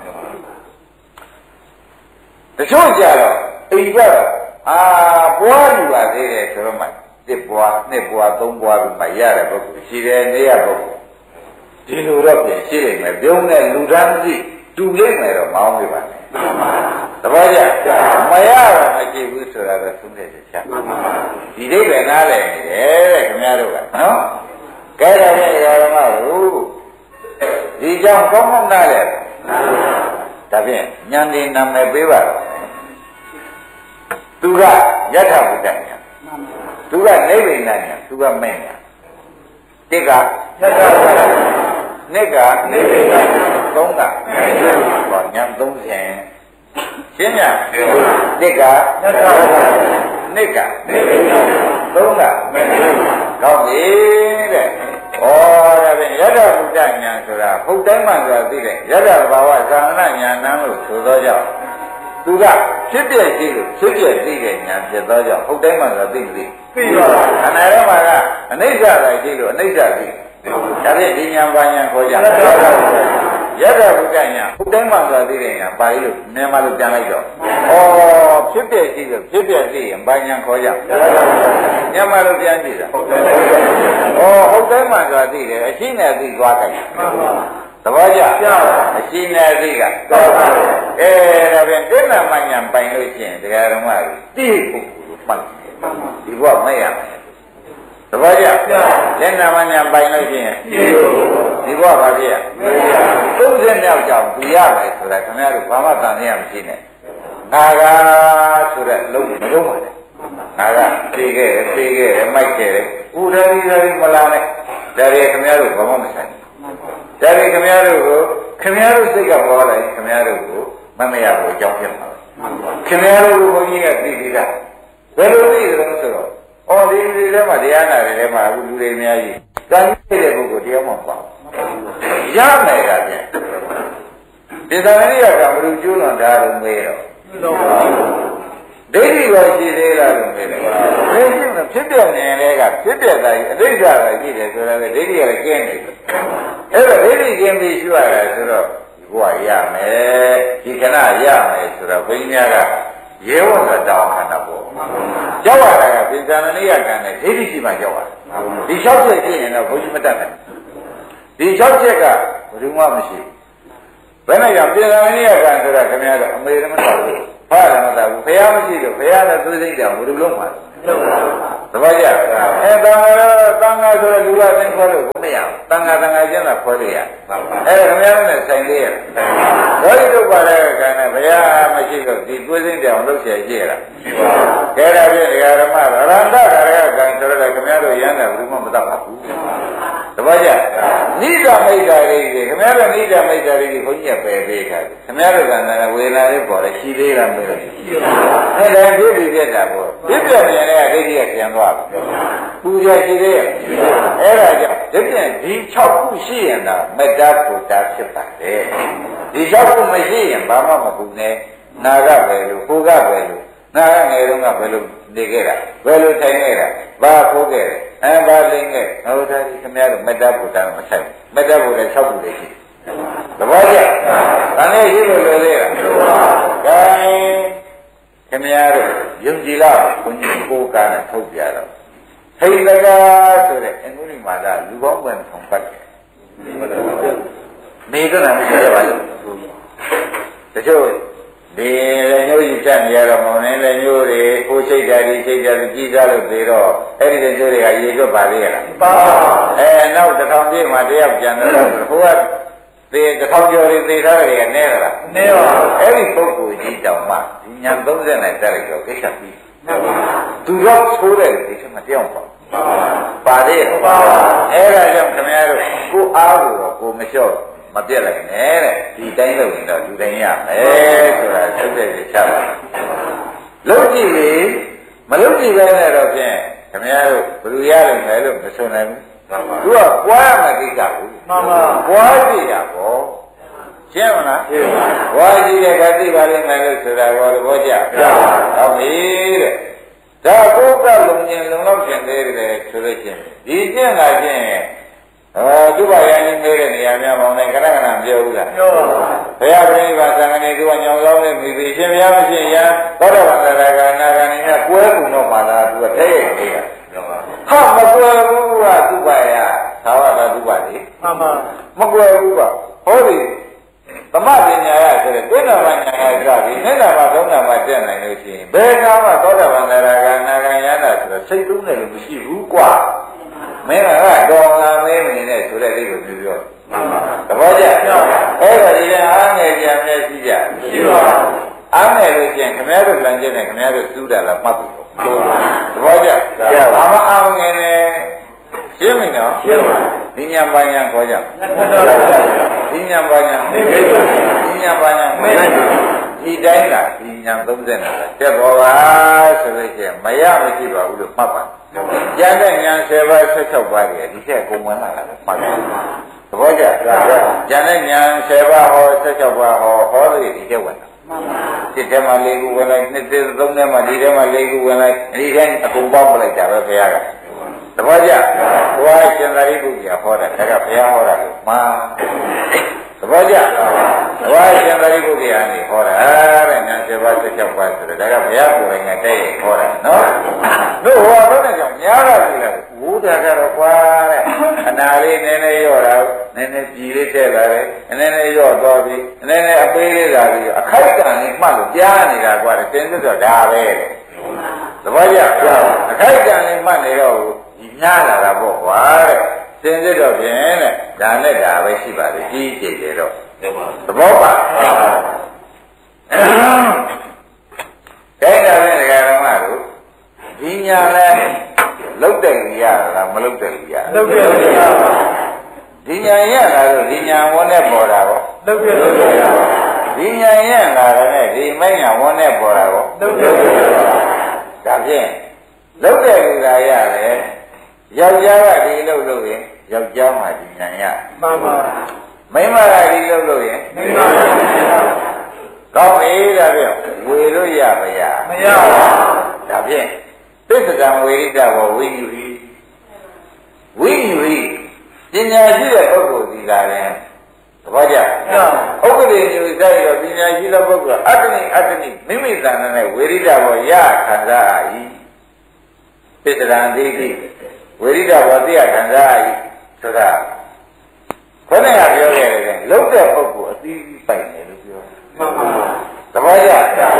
တချို့ကြတော့အိမ်ကြတော့အာပွားယူပါသေးတယ်ဆိုတော့မှတစ်ပွားနှစ်ပွားသုံးပွားပြီးမှရတဲ့ပုဂ္ဂိုလ်ရှိတယ်နေရပုဂ္ဂိုလ်ဒီလိုတော့ပြင်ရှိနေမယ်ပြုံးတဲ့လူသားမရှိတူလိမ့်မယ်တော့မအောင်ပြပါနဲ့သဘောကျမရတော့မကြည့်ဘူးဆိုတာတော့သုံးတဲ့ချက်ချဒီဒိဋ္ဌိနားလည်နေတယ်တဲ့ခင်ဗျားတို့ကနော်ကဲတော့ဒီဓမ္မတို့ဒီကြောင့်ကောင်းကောင်းနားလည်ဒါဖြင့်ဉာဏ်ဒီနာမည်ပေးပါတော့သူကယထာဘုဒ္ဓဉာဏ်သူကနိဗ္ဗာန်ဉာဏ်သူကမဲ့ဉာဏ်တိကယထာဘုဒ္ဓနိကနိဗ္ဗာန်သုံးကဟောဉာဏ်သုံးဖြင့်ရှင်းများနိကနိကသုံးကကောင်းပြီတဲ့ဩဒါဖြင့်ယထာဘုဒ္ဓဉာဏ်ဆိုတာဘုဒ္ဓမှန်ဆိုတာသိတယ်ယထာဘာဝသာသနာဉာဏ်နံလို့ဆိုသောကြောင့်သူကဖြစ်ပြည့်ရှိလို့ဖြစ်ပြည့်သိတဲ့ဉာဏ်ဖြစ်သောကြောင့်ဘုဒ္ဓမှန်ဆိုတာသိမသိသိပါဘူးခန္ဓာထဲမှာကအနိစ္စသာရှိလို့အနိစ္စသိဒါဖြင့်ဒီဉာဏ်ပါဉာဏ်ခေါ်ကြယတဘုဒ္ဓဉာဏ်ဘုဒ္ဓမှန်ဆိုတာသိတဲ့ဉာဏ်ပါဠိလို့မြန်မာလိုပြန်လိုက်တော့ဩဖြစ်ပြည့်ရှိလို့ဖြစ်ပြည့်သိရင်ပါဉာဏ်ခေါ်ကြမြန်မာလိုပြန်ကြည့်တာဩဟုတ်တယ်မှန်ဆိုတာသိတယ်အရှိနဲ့သိသွားတယ်သဘောကျအရှိနဲ့သိကအဲဒါဖြင့်တိဏ္ဍမဉာဏ်ပိုင်လို့ရှိရင်တရားဓမ္မကြီးတိပုဂ္ဂိုလ်မှတ်ဒီဘဝမဲ့ရမယ်သဘောကျလက်နာမညာပိုင်လို့ရှိရင်ဒီဘဝဘာဖြစ်ရသုံးဆယ်မြောက်ကြောင့်သူရမယ်ဆိုတာခင်ဗျားတို့ဘာမှတန်ရမရှိနဲ့ငါကဆိုတဲ့လုံးမလုံးပါနဲ့ငါကပြေးခဲ့တယ်ပြေးခဲ့တယ်မိုက်ခဲ့တယ်ဥဒရီရီမလာနဲ့ဒါရီခင်ဗျားတို့ဘာမှမဆိုင်ဒါရီခင်ဗျားတို့ကိုခင်ဗျားတို့စိတ်ကပေါ်လာရင်ခင်ဗျားတို့ကိုမမရဘူးအကြောင်းဖြစ်မှာခင်ဗျားတို့ကိုဘုန်းကြီးကသိပြီးသားဘယ်လိုသိကြလဲဆိုတော့အော်ဒီလူတွေထဲမှာတရားနာတွေထဲမှာအခုလူတွေအများကြီးတန်ကြီးတဲ့ပုဂ္ဂိုလ်တရားမှမပေါ့ရမယ်ကပြန်ဒီသံဃာရိယကဘုရုကျွလွန်တာလို့မေးတော့ဒိဋ္ဌိရောရှိသေးလားလို့မေးတယ်ဘယ်ရှိမလဲဖြစ်ပြနေလေကဖြစ်ပြတာကြီးအဋ္ဌကကြီးတယ်ဆိုတော့ဒိဋ္ဌိကလည်းကျင်းနေတယ်အဲ့တော့ဒိဋ္ဌိကျင်းပြီးရှိရတယ်ဆိုတော့ဒီဘဝရမယ်ဒီခဏရမယ်ဆိုတော့ဘုန်းကြီးများကရဲဝံကတောင်းခန္ဓာပေါ့ရောက်ရတာကပင်ဇာနနိယကံနဲ့ဒိဋ္ဌိရှိမှရောက်ရတယ်ဒီ၆ချက်ပြည့်ရင်တော့ဘုန်းကြီးမတတ်နိုင်ဒီ၆ချက်ကဘယ်သူမှမရှိဘူးဘယ်နဲ့ကြောင့်ပင်ဇာနနိယကံဆိုတာခင်ဗျားတို့အမေရမတော်ဘူးဖားတယ်မသာဘူးဘုရားမရှိတော့ဘုရားနဲ့သူစိတ်တောင်ဘယ်လိုလုပ်မှာလဲသဘောကျအဲတန်ဃာတန်ဃာဆိုတော့လူကသင်္ခေါ်လို့ဘုမရဘူးတန်ဃာတန်ဃာကျင့်တာခေါ်လို့ရအဲဒါခင်ဗျားတို့နဲ့ဆိုင်လေးရဘောဓိတုပ္ပါဒကံနဲ့ဘုရားမရှိတော့ဒီသူစိတ်တောင်လုပ်เสียရှိရတာကဲဒါဖြင့်ဒကာဓမ္မရဟန္တာကရကံဆိုတော့ခင်ဗျားတို့ရမ်းတယ်ဘူးမှမတတ်ပါဘူးသဘောကျနိဒာမိတ်တာလေးတွေခင်ဗျားတို့နိဒာမိတ်တာလေးတွေဘုန်းကြီးကပယ်ပေးတာခင်ဗျားတို့ကလည်းဝေဒနာလေးပေါ်တယ်ရှိသေးလားမသိဘူးအဲဒါပြည့်ပြည့်ပြတ်တာပေါ့ပြည့်ပြည့်နေတဲ့အဒိဋ္ဌိကကျန်သွားပြီပူဇော်ရှိသေးရဲ့အဲဒါကြောင့်ဒီပြန်ဒီ၆ခုရှိရင်တော့မေတ္တာပူတာဖြစ်ပါတယ်ဒီ၆ခုမရှိရင်ဘာမှမပူနဲ့နာကပဲလို့ကိုကပဲလို့နာကငယ်တုန်းကဘယ်လိုနေခဲ့တာဘယ်လိုထိုင်ခဲ့တာဘာခိုးခဲ့တယ်အဲဘာလင်းခဲ့ဟောဒါဒီခင်ဗျားတို့မေတ္တာပူတာမဆိုင်ဘူးမေတ္တာပူတာ၆ခုလေးရှိသဘောကျဒါနဲ့ရှိလို့လွယ်သေးလားကဲခင်ဗျားတို့ယုံကြည်လားဘုန်းကြီးကိုကားနဲ့ထုတ်ပြတော့ဟိတကားဆိုတဲ့အင်္ဂုလိမာလာလူပေါင်းပြန်ဆောင်ပတ်တယ်နေတော့လည်းမပြောပါဘူးတချို့ဒီလည်းမျိုးကြီးတက်နေရတော့မောင်နေလည်းမျိုးတွေကိုချိတ်တာဒီချိတ်တာကြီးစားလို့ပြီးတော့အဲ့ဒီတချို့တွေကရေတွက်ပါသေးရလားပါအဲနောက်တစ်ထောင်ပြည့်မှတယောက်ကျန်တော့ဟိုကသေတစ်ထောင်ကျော်တွေသေထားတယ်ကနေရလားနေပါအဲ့ဒီပုဂ္ဂိုလ်ကြီးတောင်မှဒီညာသုံးဆယ်နဲ့တက်လိုက်တော့ကိစ္စပြီးသူတော့ဆိုးတယ်ဒီချက်မပြောင်းပါပါသေးရဲ့ပါအဲ့ဒါကြောင့်ခင်ဗျားတို့ကိုအားကိုတော့ကိုမလျှော့မပြက်လိုက်နဲ့တဲ့ဒီတိုင်းလို့ရင်တော့လူတိုင်းရမယ်ဆိုတာသုတ်တဲ့ချပါလုံးကြည့်လေမလုံးကြည့်ပဲနဲ့တော့ဖြင့်ခင်ဗျားတို့ဘယ်လိုရလိမ့်မယ်လို့မဆိုနိုင်ဘူးသူကပွားရမယ်ကိစ္စဘူးမှန်ပါပွားကြည့်ရပေါ့ရှင်းမလားရှင်းပါပွားကြည့်တဲ့ကတိပါလိမ့်မယ်လို့ဆိုတာဘောသဘောကျဟုတ်ပြီတဲ့ဒါကိုကလုံရင်လုံလောက်ကျင်သေးတယ်ဆိုလို့ချင်းဒီကျင့်လာချင်းအဲသူ့ဘာရင်းနေတဲ့နေရာများပေါင်းနေခဏခဏပြောဘူးလားပြောပါဘုရားပြိဋိဘာသံဃာနေသူကညောင်ဆောင်နေပြီရှင်ဘုရားမရှိရင်သောတာပန်တရားကနာဂာနေနဲ့ကွဲကုန်တော့မှလားသူကတဲ့ရဲ့နေတာဟာမကွယ်ဘူးကသူ့ဘာရသာဝတာသူ့ဘာလေမှန်ပါမကွယ်ဘူးကဟောဒီသမပညာရဆိုတဲ့သိဏ္ဍာမညာရကြပြီနိဒာမသုံးနာမတက်နိုင်လို့ရှိရင်ဘယ်ကားမှသောတာပန်တရားကနာဂာယနာဆိုတော့စိတ်သုံးတယ်လို့မရှိဘူးကွာမင်းကတော်လာမင်းမင်းနဲ့ဆိုတဲ့အိကိုပြောပြောသဘောကျအဲ့ဒါဒီလည်းအားငယ်ကြမ်းနဲ့ရှိကြရှိပါအားငယ်လို့ကျင်ခင်ဗျားတို့လမ်းကျနဲ့ခင်ဗျားတို့စူးတာလားမှတ်ပြီသဘောကျဘာမှအားငယ်နဲ့ရှင်းပြီနော်ရှင်းပါဒီညာပညာခေါ်ကြဒီညာပညာဒီညာပညာမဲဒီတိုင်းကဒီညာသုံးဆယ်နဲ့တက်ပေါ်ပါဆိုလို့ကျင်မရမရှိပါဘူးလို့မှတ်ပါကျန်တဲ့ညာဆယ်ပါးဆက်၆ပါးကြီးဒီထက်ကုန်ဝင်လာတာမှတ်ပါသဘောကျကျန်တဲ့ညာဆယ်ပါးဟောဆက်၆ပါးဟောဟောလို့ဒီထက်ဝင်လာစစ်ထဲမှာ၄ခုဝင်လိုက်နှစ်သုံးထဲမှာဒီထဲမှာ၄ခုဝင်လိုက်ဒီတိုင်းအကုန်ပေါင်းပလိုက်တာပဲဘုရားကသဘောကျဘုရားရှင်သာရိပုတ္တရာဟောတာဒါကဘုရားဟောတာလို့မှာသဘောကျဘုရားရှင်သာရိပုတ္တရာနေဟောတာတဲ့ညာဆယ်ပါးဆက်၆ပါးဆိုတော့ဒါကဘုရားကိုယ်တိုင်ကတည်းကဟောတာနော်တို့ဟောတော့လည်းကြောင့်များတာပြီလားဝိုးတာကတော့ကွာတဲ့အနာလေးနည်းနည်းရော့တာနည်းနည်းပြည်လေးထည့်လာတယ်နည်းနည်းရော့သွားပြီနည်းနည်းအပေးလေးလာပြီးအခိုက်တန်လေးမှတ်လို့ကြားနေတာကွာတဲ့တင်းစစ်တော့ဒါပဲသဘောကျအခိုက်တန်လေးမှတ်နေတော့ဒီများလာတာပေါ့ကွာတဲ့တင်းစစ်တော့ဖြင့်တဲ့ဒါနဲ့ဒါပဲရှိပါလေကြီးကြည့်တယ်တော့သဘောပါအဲ့ဒါပဲဒကာဓမ္မတို့ဒီညာလဲလုတ်တယ်ကြီးရတာမလုတ်တယ်ကြီးရလုတ်တယ်ကြီးရပါဒီညာရလာတော့ဒီညာဝန်းနဲ့ပေါ်တာကောလုတ်တယ်ကြီးရပါဒီညာရလာတယ်နဲ့ဒီမိုင်းညာဝန်းနဲ့ပေါ်တာကောလုတ်တယ်ကြီးရပါဒါဖြင့်လုတ်တယ်ကြီးလာရတယ်ယောက်ျားကဒီလုတ်လို့ရင်ယောက်ျားမှဒီညာရမှန်ပါမိန်းမကဒီလုတ်လို့ရင်မိန်းမကောင်းပြီဒါဖြင့်ဝေလို့ရပါရမရပါဒါဖြင့်သစ္စာဝေရိတဘောဝိညူဟိဝိညူဟိပညာရှိတဲ့ပုဂ္ဂိုလ်ဒီကလည်းသဘောကျဥပ္ပဒေညူစိုက်တော့ပညာရှိတဲ့ပုဂ္ဂိုလ်အတ္တနိအတ္တနိမိမိသဏ္ဍာန်နဲ့ဝေရိတဘောရခံစား၏သစ္စာံတိတိဝေရိတဘောသိရခံစား၏ဆိုတာခொနကပြောခဲ့တယ်လုတ်တဲ့ပုဂ္ဂိုလ်အသီးပိုင်တယ်လို့ပြောမှန်ပါသဘောကျ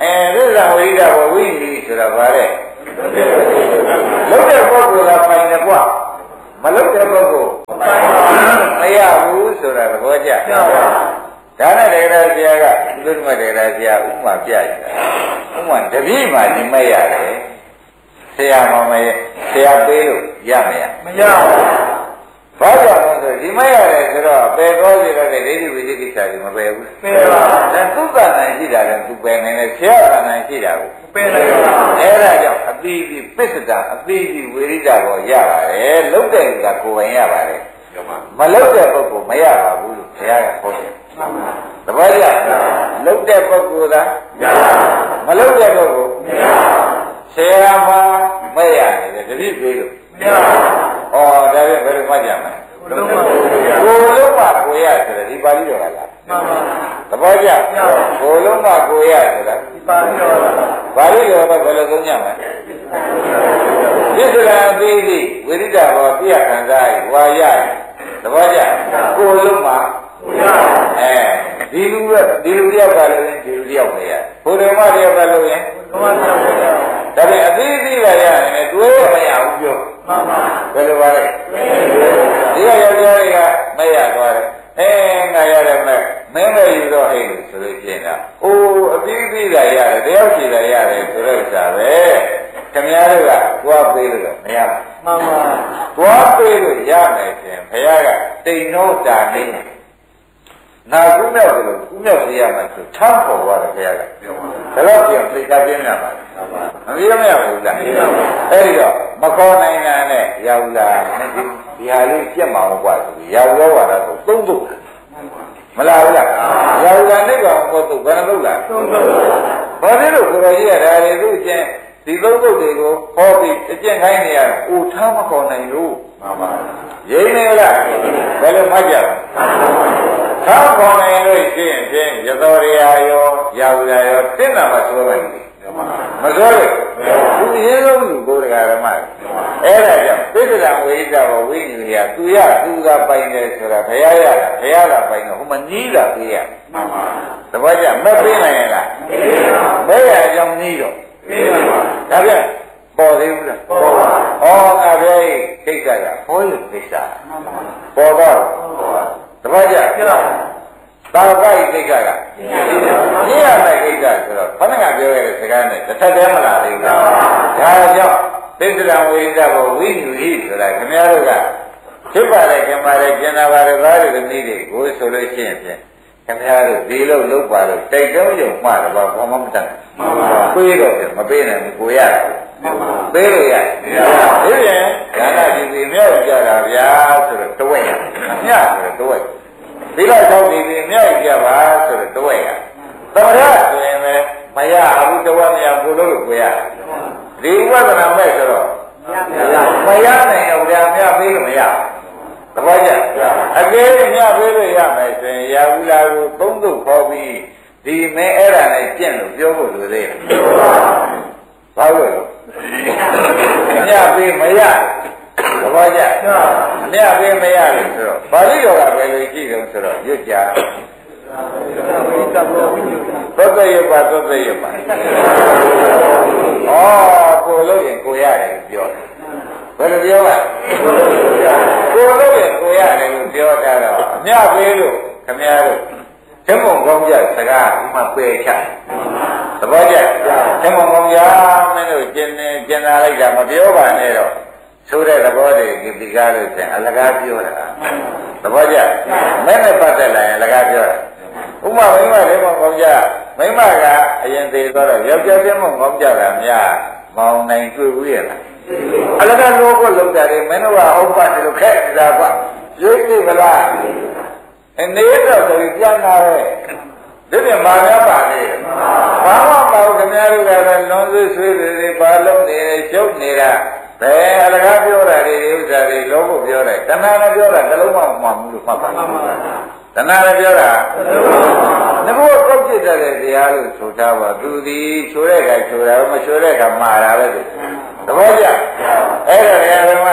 အဲသစ္စာဝိဒဝဝိနိဆိုတာဗါတဲ့လုံးတဲ့ပုဂ္ဂိုလ်ကပိုင်တယ်ကွာမလုံးတဲ့ပုဂ္ဂိုလ်မရဘူးဆိုတာသဘောကျဒါနဲ့ဒေဂရာဆရာကသုဒ္ဓမဒေဂရာဆရာဥပမာပြရတယ်ဥပမာတပည့်မှဒီမဲ့ရတယ်ဆရာမမရဲ့ဆရာပေးလို့ရမရမရဘာကြောင့်လဲဆိုဒီမဲ့ရတယ်ဆိုတော့ပယ်တော်စီတော့တဲ့ဒိဋ္ဌိဝိသိကိစ္စကြီးမပယ်ဘူးပယ်ပါဒါသုတ္တန်ရှိတာလည်းသူပယ်နိုင်တယ်ဆရာကနိုင်ရှိတာကိုပယ်နိုင်ပါအဲ့ဒါကြောင့်အတိအပစ္စဒအတိအဝိရိဒဘောရပါတယ်လုံးတဲ့ကကိုယ်ပိုင်ရပါတယ်မလုံးတဲ့ပုဂ္ဂိုလ်မရပါဘူးလို့ဆရာကဟောတယ်သဘောကျလုံးတဲ့ပုဂ္ဂိုလ်သာမလုံးတဲ့ပုဂ္ဂိုလ်ဆရာမမဲ့ရတယ်တတိပြေးလို့မရပါဘူးဩဒါပဲဘယ်လိုမှကြမလဲကိုလုံးပါကိုရဆိုတဲ့ဒီပါဠိတော်ကလားမှန်ပါသဘောကျကိုလုံးပါကိုရဆိုတာဒီပါဠိတော်ပါဠိတော်ကဘယ်လိုသုံးကြမလဲသစ္စာအသေးသေးဝိရိဒဘောပြရခံစားရဝါရသဘောကျကိုလုံးပါကိုရအဲဒီလူကဒီလူတယောက်ကလည်းဒီလူတယောက်ပဲရဘုရားမတယောက်ကလို့ရင်ဘုရားမတယောက်ကရဒါပေမဲ့အသေးသေးပါရတယ်တွေးမရဘူးပြောမှန်ပါဘယ်လိုပါလဲဒီကယောက်ျားတွေကမရသွားတယ်အဲငါရတယ်မဲ့မင်းလည်းယူတော့ဟဲ့လို့ဆိုလို့ရှိရင်ကအိုးအပြီးပြီးတာရတယ်တယောက်စီတာရတယ်ဆိုတော့ဥစ္စာပဲခင်ဗျားတို့ကသွားပေးလို့မရဘူးမှန်ပါသွားပေးလို့ရမယ်ဆိုရင်ဘုရားကတိန်နောတာနေနာကုမြောက်တယ်လို့ကုမြောက်စေရမယ်ဆိုထမ်းပေါ်သွားတယ်ဘုရားကပြောပါဒါတော့ပြန်သိတာပြင်းရပါလားမပြေမရဘူးလားအဲ့ဒီတော့မခေါ်နိုင်တာနဲ့ရောက်လာဒီဟာလေးပြက်မှာမကွာဆိုပြီးရောက်ရောပါတော့သုံးသုတ်မလားဘူးလားရောက်လာနေကောင်ကိုသုတ်ဘယ်နှသုတ်လားသုံးသုတ်ဘာဖြစ်လို့ကိုယ်တော်ကြီးကဒါတွေသူ့ချင်းဒီသုံးသုတ်တွေကိုဟောပြီးအကျင့်ခိုင်းနေရတာအိုထားမခေါ်နိုင်လို့မှန်ပါရိမ့်နေလားဘယ်လိုမှကြလဲသာခေါ်နိုင်လို့ရှိရင်ဖြင့်ရသောရရာရောရောက်လာရောတင်းတာမှဆိုလိုက်တယ်မဆိုးလို့သူရေးလို့လူကိုယ်တရားဓမ္မအဲ့ဒါကြောင့်ပိဋကဝိဒဘောဝိညာဉ်ရသူရသူကပိုင်တယ်ဆိုတာဘုရားရတာဘုရားကပိုင်တော့ဟိုမနီးတာပြေးရမှန်ပါတပည့်ကြမပေးနိုင်ရလားမေးရအကြောင်းနီးတော့ပေးပါဒါပြန်ပေါ်သေးဘူးလားပေါ်ပါဩငါပဲကိစ္စကဘောရကိစ္စပေါ်တော့တပည့်ကြသာဝိကိစ္စကကြီးရတဲ့ကိစ္စဆိုတော့ခဏကပြောရတဲ့စကားနဲ့တစ်ထပ်တည်းမလားလေဒါကြောင့်သစ္စာဝိဒဘောဝိညူဟိဆိုတာခင်ဗျားတို့ကဖြစ်ပါလေခင်ပါလေကျင်နာပါလေသားတွေသမီးတွေကိုဆိုလို့ရှိရင်ဖြင့်ခင်ဗျားတို့ဒီလိုလုပ်ပါလို့တိုက်တုံးရုံမှတော့ဘာမှမတတ်ဘူးပေးတော့မပေးနိုင်ဘူးကိုရတယ်ပေးလို့ရတယ်ဒီပြန်ဒါနကြည့်ပြီးမြောက်ကြတာဗျာဆိုတော့တဝက်ရအမြဆိုတော့တဝက်ဒီလောက်တော့ဒီဒီမြောက်ကြပါဆိုတော့တဝက်ရသမရဆိုရင်လည်းမရဘူးတဝက်မရဘူးလို့ကိုရဒီဝဒနာမဲ့ဆိုတော့မရနိုင်တော့ဗျာမြပေးလို့မရသဘောကျအကယ်မြပေးလို့ရမယ်ဆိုရင်ရာဟုလာကိုသုံးသုတ်ခေါ်ပြီးဒီမဲအဲ့ဒါနဲ့ကျင့်လို့ပြောဖို့လိုသေးတယ်ဘာလို့လဲမြပေးမရသဘောကျမြပေးမရလို့ဆိုတော့ပါဠိတော်ကပဲလို့ရှိတယ်ဆိုတော့ရွတ်ကြသောတရပါသောတရပါဩကိုလို့ရင်ကိုရတယ်ပြောတယ်ဘယ်လိုပြောလဲကိုလို့ရင်ကိုရတယ်လို့ပြောတာတော့အမြပေးလို့ခင်ဗျားတို့ဓမ္မကောင်းကြစကားဒီမှာပယ်ချသဘောကျဓမ္မကောင်းကြမင်းတို့ကျင်နေကျင်လာလိုက်တာမပြောပါနဲ့တော့ဆိုတဲ့သဘောတွေဒီကားလို့ဆိုရင်အလကားပြောတာသဘောကျမင်းနဲ့ပတ်သက်လာရင်အလကားပြောတာဥမာမိမဓမ္မကောင်းကြမိမကအရင်သေးတော့ယောက်ျားဓမ္မကောင်းကြတာများမောင်နိုင်တွေ့ဘူးရဲ့လားအလကားလို့ကိုလောက်ကြတယ်မင်းတို့ကဟုတ်ပါတယ်လို့ခက်လာကွာရွေးပြီမလားအနေတော့ဆိုပြီးပြန်လာတယ်ဒီပြင်မာရပါလေဘာမှမဟုတ်ခင်ဗျားတို့ကတော့လွန်ဆွေးဆွေးတွေပါလုံးနေတယ်ရှုပ်နေတာဘယ်အလကားပြောတာတွေဥစ္စာတွေလောဖို့ပြောတယ်တဏှာနဲ့ပြောတာတစ်လုံးမှမမှန်ဘူးလို့မှတ်ပါတဏှာနဲ့ပြောတာငါတို့ကောက်จิตတဲ့တရားလို့ဆိုထားပါသူဒီဆိုတဲ့ခါဆိုတာမဆိုတဲ့ခါမှာတာပဲသဘောကျအဲ့ဒါဓမ္မတွေ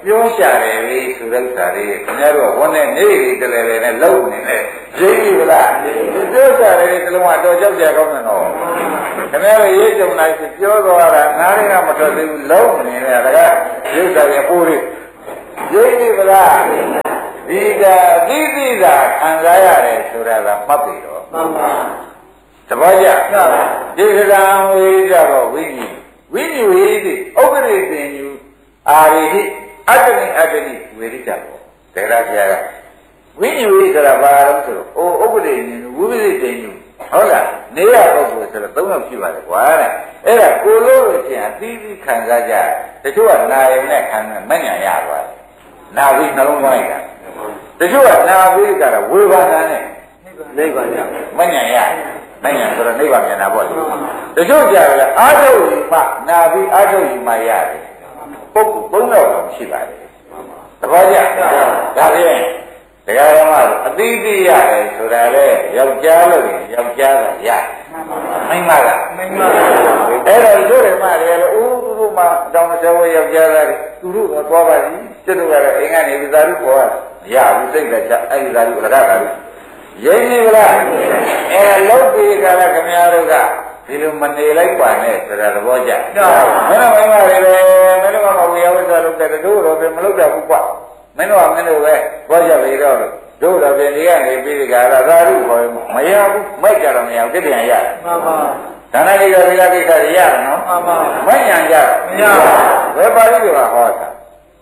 ပြောရှာတယ်လေဆိုတဲ့ဥစ္စာတွေခင်ဗျားတို့ကဝန်နဲ့နေနေတလဲလဲနဲ့လုံးနေတယ်ရိပ်ပြီလားပြောရှာတယ်တလုံးကတော့ကြောက်ကြကောင်းတယ်နော်ခင်ဗျားတို့ရေးကြုံလိုက်ပြောသွားတာနားရင်းကမထွက်သေးဘူးလုံးနေတယ်ဒါကရုပ်စာရပိုးတွေရိပ်ပြီလားဒီကအသိသိသာခံစားရတယ်ဆိုတာကမှတ်ပြီတော့မှန်ပါတပည့်ကြဒီကံဝိကြတော့ဝိကြီးဝိကြီးဝိသည်ဥပ္ပရိသင်ယူအာရိဟိအတ္တနိအတ္တနိဝေရိကြပေါ့ဒေရဆရာကဝိကြီးဝိဆိုတာဘာလို့ဆိုတော့အိုဥပ္ပရိသင်ယူဝိပရိသင်ယူဟုတ်လားနေရပုဂ္ဂိုလ်ဆိုတော့သုံးယောက်ရှိပါတယ်ကွာတဲ့အဲ့ဒါကိုလို့လို့ရှိရင်အသီးသီးခံစားကြတချို့ကနာယုံနဲ့ခံနဲ့မညံရသွားတယ်နာပြီးနှလုံးသွင်းလိုက်တာတချို့ကနာပြီးကြတာဝေဘာနာနဲ့နိဗ္ဗာန်ရမညံရနိုင်ငံဆိုတော့နိဗ္ဗာန်မြင်တာပေါ့လေတချို့ကြတယ်အာထုတ်ယူမှနာပြီးအာထုတ်ယူမှရတယ်ပုဂ္ဂိုလ်ဘုံတော်ရှိပါတယ်သဘောကျဒါဖြင့်တရားဓမ္မအသီးသီးရတယ်ဆိုတာလေယောက်ျားလို့ယောက်ျားကရတယ်မိန်းမကမိန်းမအဲ့တော့တို့ဓမ္မတွေလည်းအိုးသူတို့မှအတောင်ဆယ်ဝဲယောက်ျားသားတွေသူတို့ကသွားပါလိကျွတ်တို့ကတော့အိမ်ကနေဝိဇာရုခေါ်ရမရဘူးစိတ်လည်းချအဲ့ဒီဇာရုအရကတာလို့ရင်းနေလားအဲလုံးပြီးကြလားခင်ဗျားတို့ကဒီလိုမနေလိုက်ပါနဲ့ဆိုတာသဘောကျမင်းတို့မိမတွေပဲမင်းတို့ကမဝေယဝိဇ္ဇာလုပ်တဲ့တို့တော့ပဲမလုပ်တတ်ဘူးကွာမင်းတို့ကမင်းတို့ပဲဘောကြပြီတော့တို့တော့ပြင်ဒီကနေပြီးဒီကရသာရုခေါ်မရဘူးမိုက်ကြတော့မရဘူးတစ်ပြန်ရတယ်မှန်ပါဒါနကိစ္စတွေကကိစ္စတွေရတယ်နော်မှန်ပါမိုက်ညာကြမရဘူးဘယ်ပါဠိတွေကဟောတာ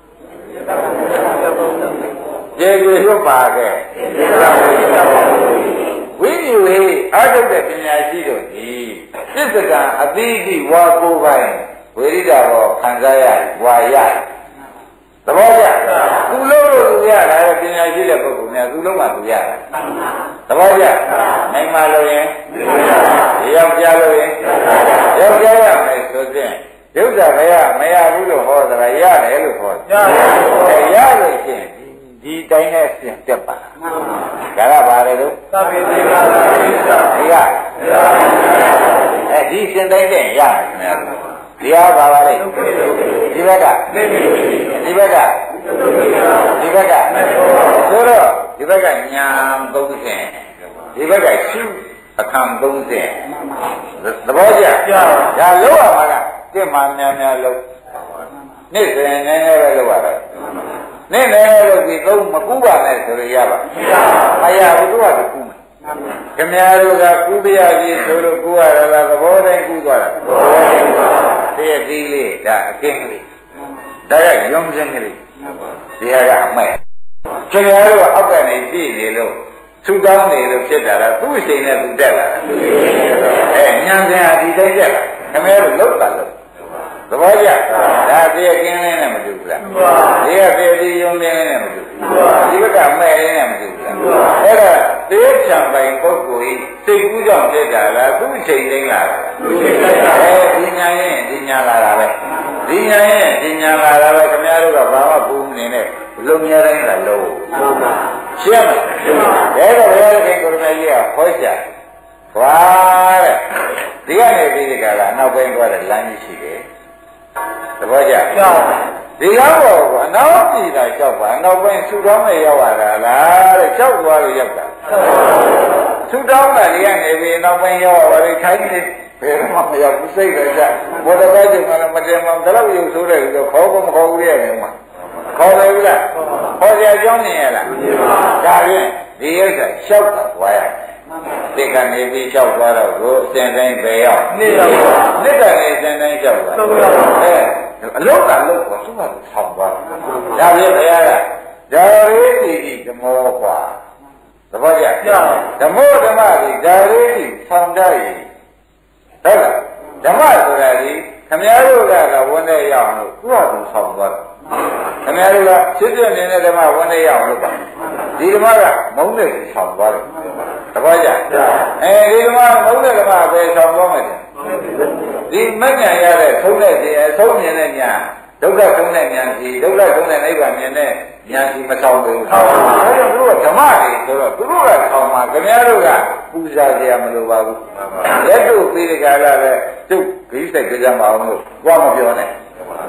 ကျေကျေရွတ်ပါခဲ့ဝိညာဉ်ဝေအာထုတ်တဲ့ပညာရှိတို့ဒီသစ္စာကအသီးသီးဝါကိုပိုင်းဝိရိဒဘောခံစားရဝါရသဘောကျသူလုံးလို့ရလာတဲ့ပညာရှိတဲ့ပုဂ္ဂိုလ်များသူလုံးမှသူရတာသဘောကျနိုင်မှလို့ရင်ယောက်ျားလို့ရင်ယောက်ျားရမယ်ဆိုရင်ဒုက္ခမရမရဘူးလို့ဟောတာရတယ်လို့ဟောတယ်ရလို့ရှိရင်ဒီတိုင်းနဲ့ပြင်တက်ပါဒါကဘာလဲလို့သဗ္ဗေသေကာသတိသာဒီကအဲဒီစင်တိုင်းနဲ့ရမယ်ဒီဟာဘာပါလဲဒီဘက်ကဒီဘက်ကဒီဘက်ကဆိုတော့ဒီဘက်ကညာသုံးဆင်ဒီဘက်ကရှုအခမ်းသုံးဆင်သဘောကျဒါလောက်ရမှာကတစ်မှများများလောက်နေ့စဉ်နည်းနည်းပဲလောက်ရတယ်နဲ့လည်းလို့ဒီသုံးမကူပါနဲ့ဆိုရရပါမရဘူးသူကကူမယ်ခင်ဗျားတို့ကကူပြရပြီဆိုလို့ကူရတာလားသဘောတိုင်းကူသွားတာသဘောတိုင်းပါတည့်သေးလေးဒါအကင်းကလေးဒါကယုံစင်းကလေးဒီဟာကအမဲ့ခင်ဗျားတို့ကအောက်ကနေကြည့်နေလို့သူတောင်းနေလို့ဖြစ်တာလားသူ့အချိန်နဲ့သူတက်လာတာအဲညံစင်ဟာဒီတိုင်းတက်လာခင်ဗျားတို့လောက်တာလို့သဘောကျဒါပြေကင်းလေးနဲ့မတူဘူးလားဒီကပြေဒီယုံလေးနဲ့မတူဘူးဒီဘက်ကမဲ့လေးနဲ့မတူဘူးလားအဲ့ဒါသေချံပိုင်ပုဂ္ဂိုလ်ဤစိတ်ကူးကြောင့်ဖြစ်တာလားသူ့ချိန်တိုင်းလာတာအဲဒီညာရင်ဒီညာလာတာပဲဒီညာရင်ဒီညာလာတာပဲခင်ဗျားတို့ကဘာမှပူနေနဲ့လုံမြဲတိုင်းလာလို့ရှင်းမလားဒါတော့ဘုရားခင်ကိုရမကြီးကဟောချခွာတဲ့ဒီကနေပြီးဒီကလာနောက်ပိုင်းသွားတဲ့လမ်းကြီးရှိတယ်သဘောကျဒီကောင်းတော့အနောက်ပြည်သာလျှောက်ပါအနောက်ပိုင်းဆူတောင်းနဲ့ရောက်လာတာလားတဲ့လျှောက်သွားလို့ရောက်တာဆူတောင်းကလေးကနေပြီးနောက်ပိုင်းရောက်လာတယ်ခိုင်းနေဘယ်မှမရောက်ဘူးစိတ်လည်းကြဘောတော်ကကျမှလည်းမတည်မှဘယ်လောက်ရုပ်ဆိုးတယ်ဆိုခေါ်ဖို့မခေါ်ဘူးရဲ့နေမှာခေါ်တယ်ဘူးလားခေါ်ကြကြောင်းနေရလားဒါဖြင့်ဒီဥစ္စာလျှောက်တာသွားရတယ်ဒီကနေပြီးလျှောက်သွားတော့ကိုအစဉ်တိုင်းပဲရောက်နှစ်တော့နှစ်တယ်အစဉ်တိုင်းလျှောက်သွားအဲအလုံးကလုံးကိုသူ့ဘာလို့ဆောင်းသွားဒါပြည့်ဘုရားကဇာရိတိဤဓမ္မောကွာသဘောကျဓမ္မောဓမ္မကြီးဇာရိတိဆောင်းတတ်ရည်ဟုတ်လားဓမ္မဆိုတာဒီခမည်းတော်ကဝန်နဲ့ရအောင်လို့သူ့ဟာသူဆောင်းသွားခင်ဗျားတို့ကဖြစ်ပြနေတဲ့ဓမ္မဝန်နေရအောင်လုပ်ပါဒီဓမ္မကမုန်းတဲ့ဆောင်သွားတယ်တပည့်ကြအဲဒီဓမ္မမုန်းတဲ့ဓမ္မပဲဆောင်သွားမယ်ဒီမဉ္ဇဉ်ရတဲ့သုံးတဲ့စီအဆုံးမြင်တဲ့ညာဒုက္ခသုံးတဲ့ညာစီဒုက္ခသုံးတဲ့နိဗ္ဗာန်မြင်တဲ့ညာစီမဆောင်ဘူးအဲဒါကြောင့်သူတို့ကဓမ္မတွေဆိုတော့သူတို့ကဆောင်မှာခင်ဗျားတို့ကပူဇာကြရမလိုပါဘူးလက်တို့ပြီးဒီကလာပဲသူဂိစိတ်ကြမအောင်လို့ဘာမပြောနဲ့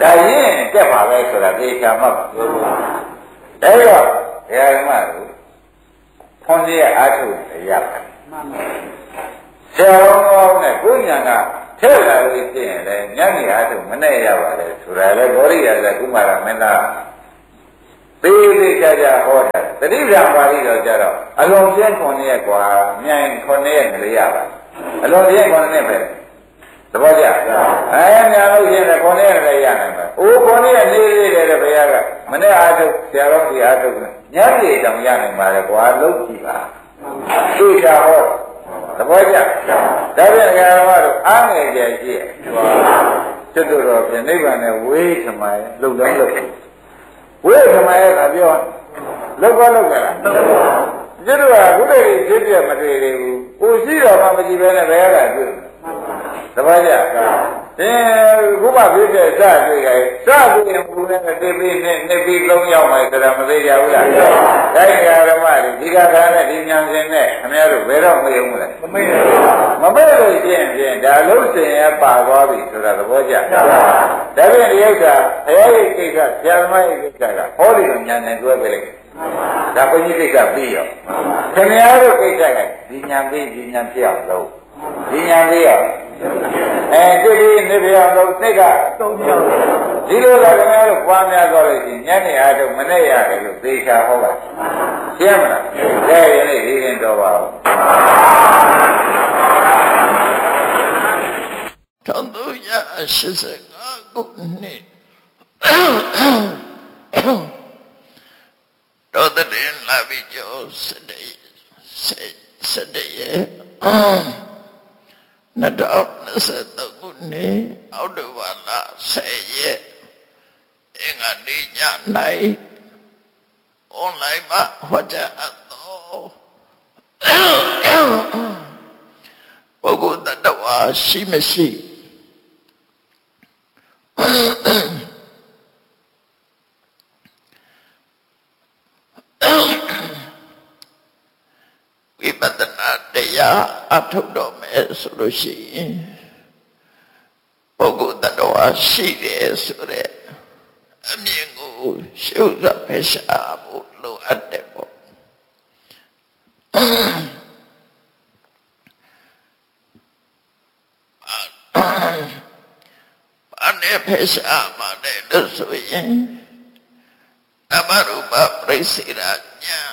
ဒါရင်တက်ပါပဲဆိုတာသေချာမှတ်ပါဒါတော့ဒကာဓမ္မတို့ခွန်ကြီးရဲ့အားထုတ်ရရပါမှန်ပါဆရာတော်ကောင်းနဲ့ကိုညာကထည့်လာလို့ဖြစ်ရင်လည်းညနေအားထုတ်မနဲ့ရပါလေဆိုတာလေဂေါရိယာကကုမာရမင်းသားသေးသေးကြကြဟောတာတတိယပါဠိတော်ကြတော့အလုံးပြင်းခွန်ရဲ့ကွာမြိုင်ခွန်ရဲ့မရပါအလုံးပြင်းခွန်နဲ့ပဲသဘောကျအဲများလို့ရင်လည်းခွန်ရဲ့လည်းရနိုင်ပါအိုးခွန်ရဲ့လေးလေးတယ်ဘုရားကမနဲ့အားထုတ်ဆရာတော်ကြီးအားထုတ်ညနေတောင်ရနိုင်ပါလေကွာလုံးကြည့်ပါသိကြဟောသဘောကျဒါပြန်ကြတော့အားငယ်ကြရှိရဲ့ကျွတ်တော်ပြင်နိဗ္ဗာန်နဲ့ဝေးထမရဲ့လှုပ်လုံးလို့ဝိဓမ္မရဲ့ကပြောလောက်ကောလောက်ကြလားကျွတ်တော်ကဘုရားကြီးသိပြမတွေ့သေးဘူးကိုရှိတော်မှမကြည့်ပဲနဲ့ဘယ်ကတွေ့သဘောကျအင်းခုမှပြည့်တဲ့စတွေ့ကြစတွေ့ရင်ဘုရားနဲ့တိပိနဲ့နှစ်ပြီးသုံးရောက်မှဆိုတာမသိကြဘူးလားဒါကြဓမ္မတွေဒီကခါနဲ့ဒီညာရှင်နဲ့ခင်ဗျားတို့ဘယ်တော့မယုံဘူးလားမမေ့ဘူးမမေ့လို့ရှင်းဖြင့်ဒါလုံးစင်ရပါသွားပြီဆိုတာသဘောကျဒါဖြင့်ဒီဥစ္စာဘုရားရဲ့ကိစ္စဆရာသမားရဲ့ကိစ္စကဟောဒီလိုညာနဲ့တွဲပြလိုက်ဒါဘုန်းကြီးကိစ္စပြီးရောခင်ဗျားတို့ကိစ္စကဒီညာပြီးဒီညာဖြစ်အောင်လုပ်ဒီညာပြီးရောအဲဒီဒီနေပြအောင်လို့စိတ်ကသုံးပြောင်းဒီလိုကခင်ဗျားတို့ပွားများသွားလို့ရှိရင်ညနေအားထုတ်မနဲ့ရတယ်လို့သေချာဟောပါရှင်းမလားဒါရင်လေဒီရင်တော်ပါဦးတောင်သူရရှိစကားကိုနေတော်တဲ့လာပြီးကျော်စတဲ့စတဲ့ရဲ့နတော်စတဲ့ကိုနေအောက်တော်ဘာလာဆယ်ရဲ့အင်္ဂါနေ့ညနိုင် online မှာဟောကြားအပ်တော်ပုဂ္ဂိုလ်တ attva ရှိမရှိဝိပဿနာတရားအထုတ်တော်မယ်ဆိုလို့ရှိရင်ပုဂ္ဂိုလ်တ attva ရှိတယ်ဆိုတဲ့အမြင်ကိုရှုပ်ရဖယ်ရှားဖို့လိုအပ်တယ်ပေါ့အနေဖယ်ရှားမှလည်းလို့ဆိုရင်အမရူပပရိစ္ဆေရညာ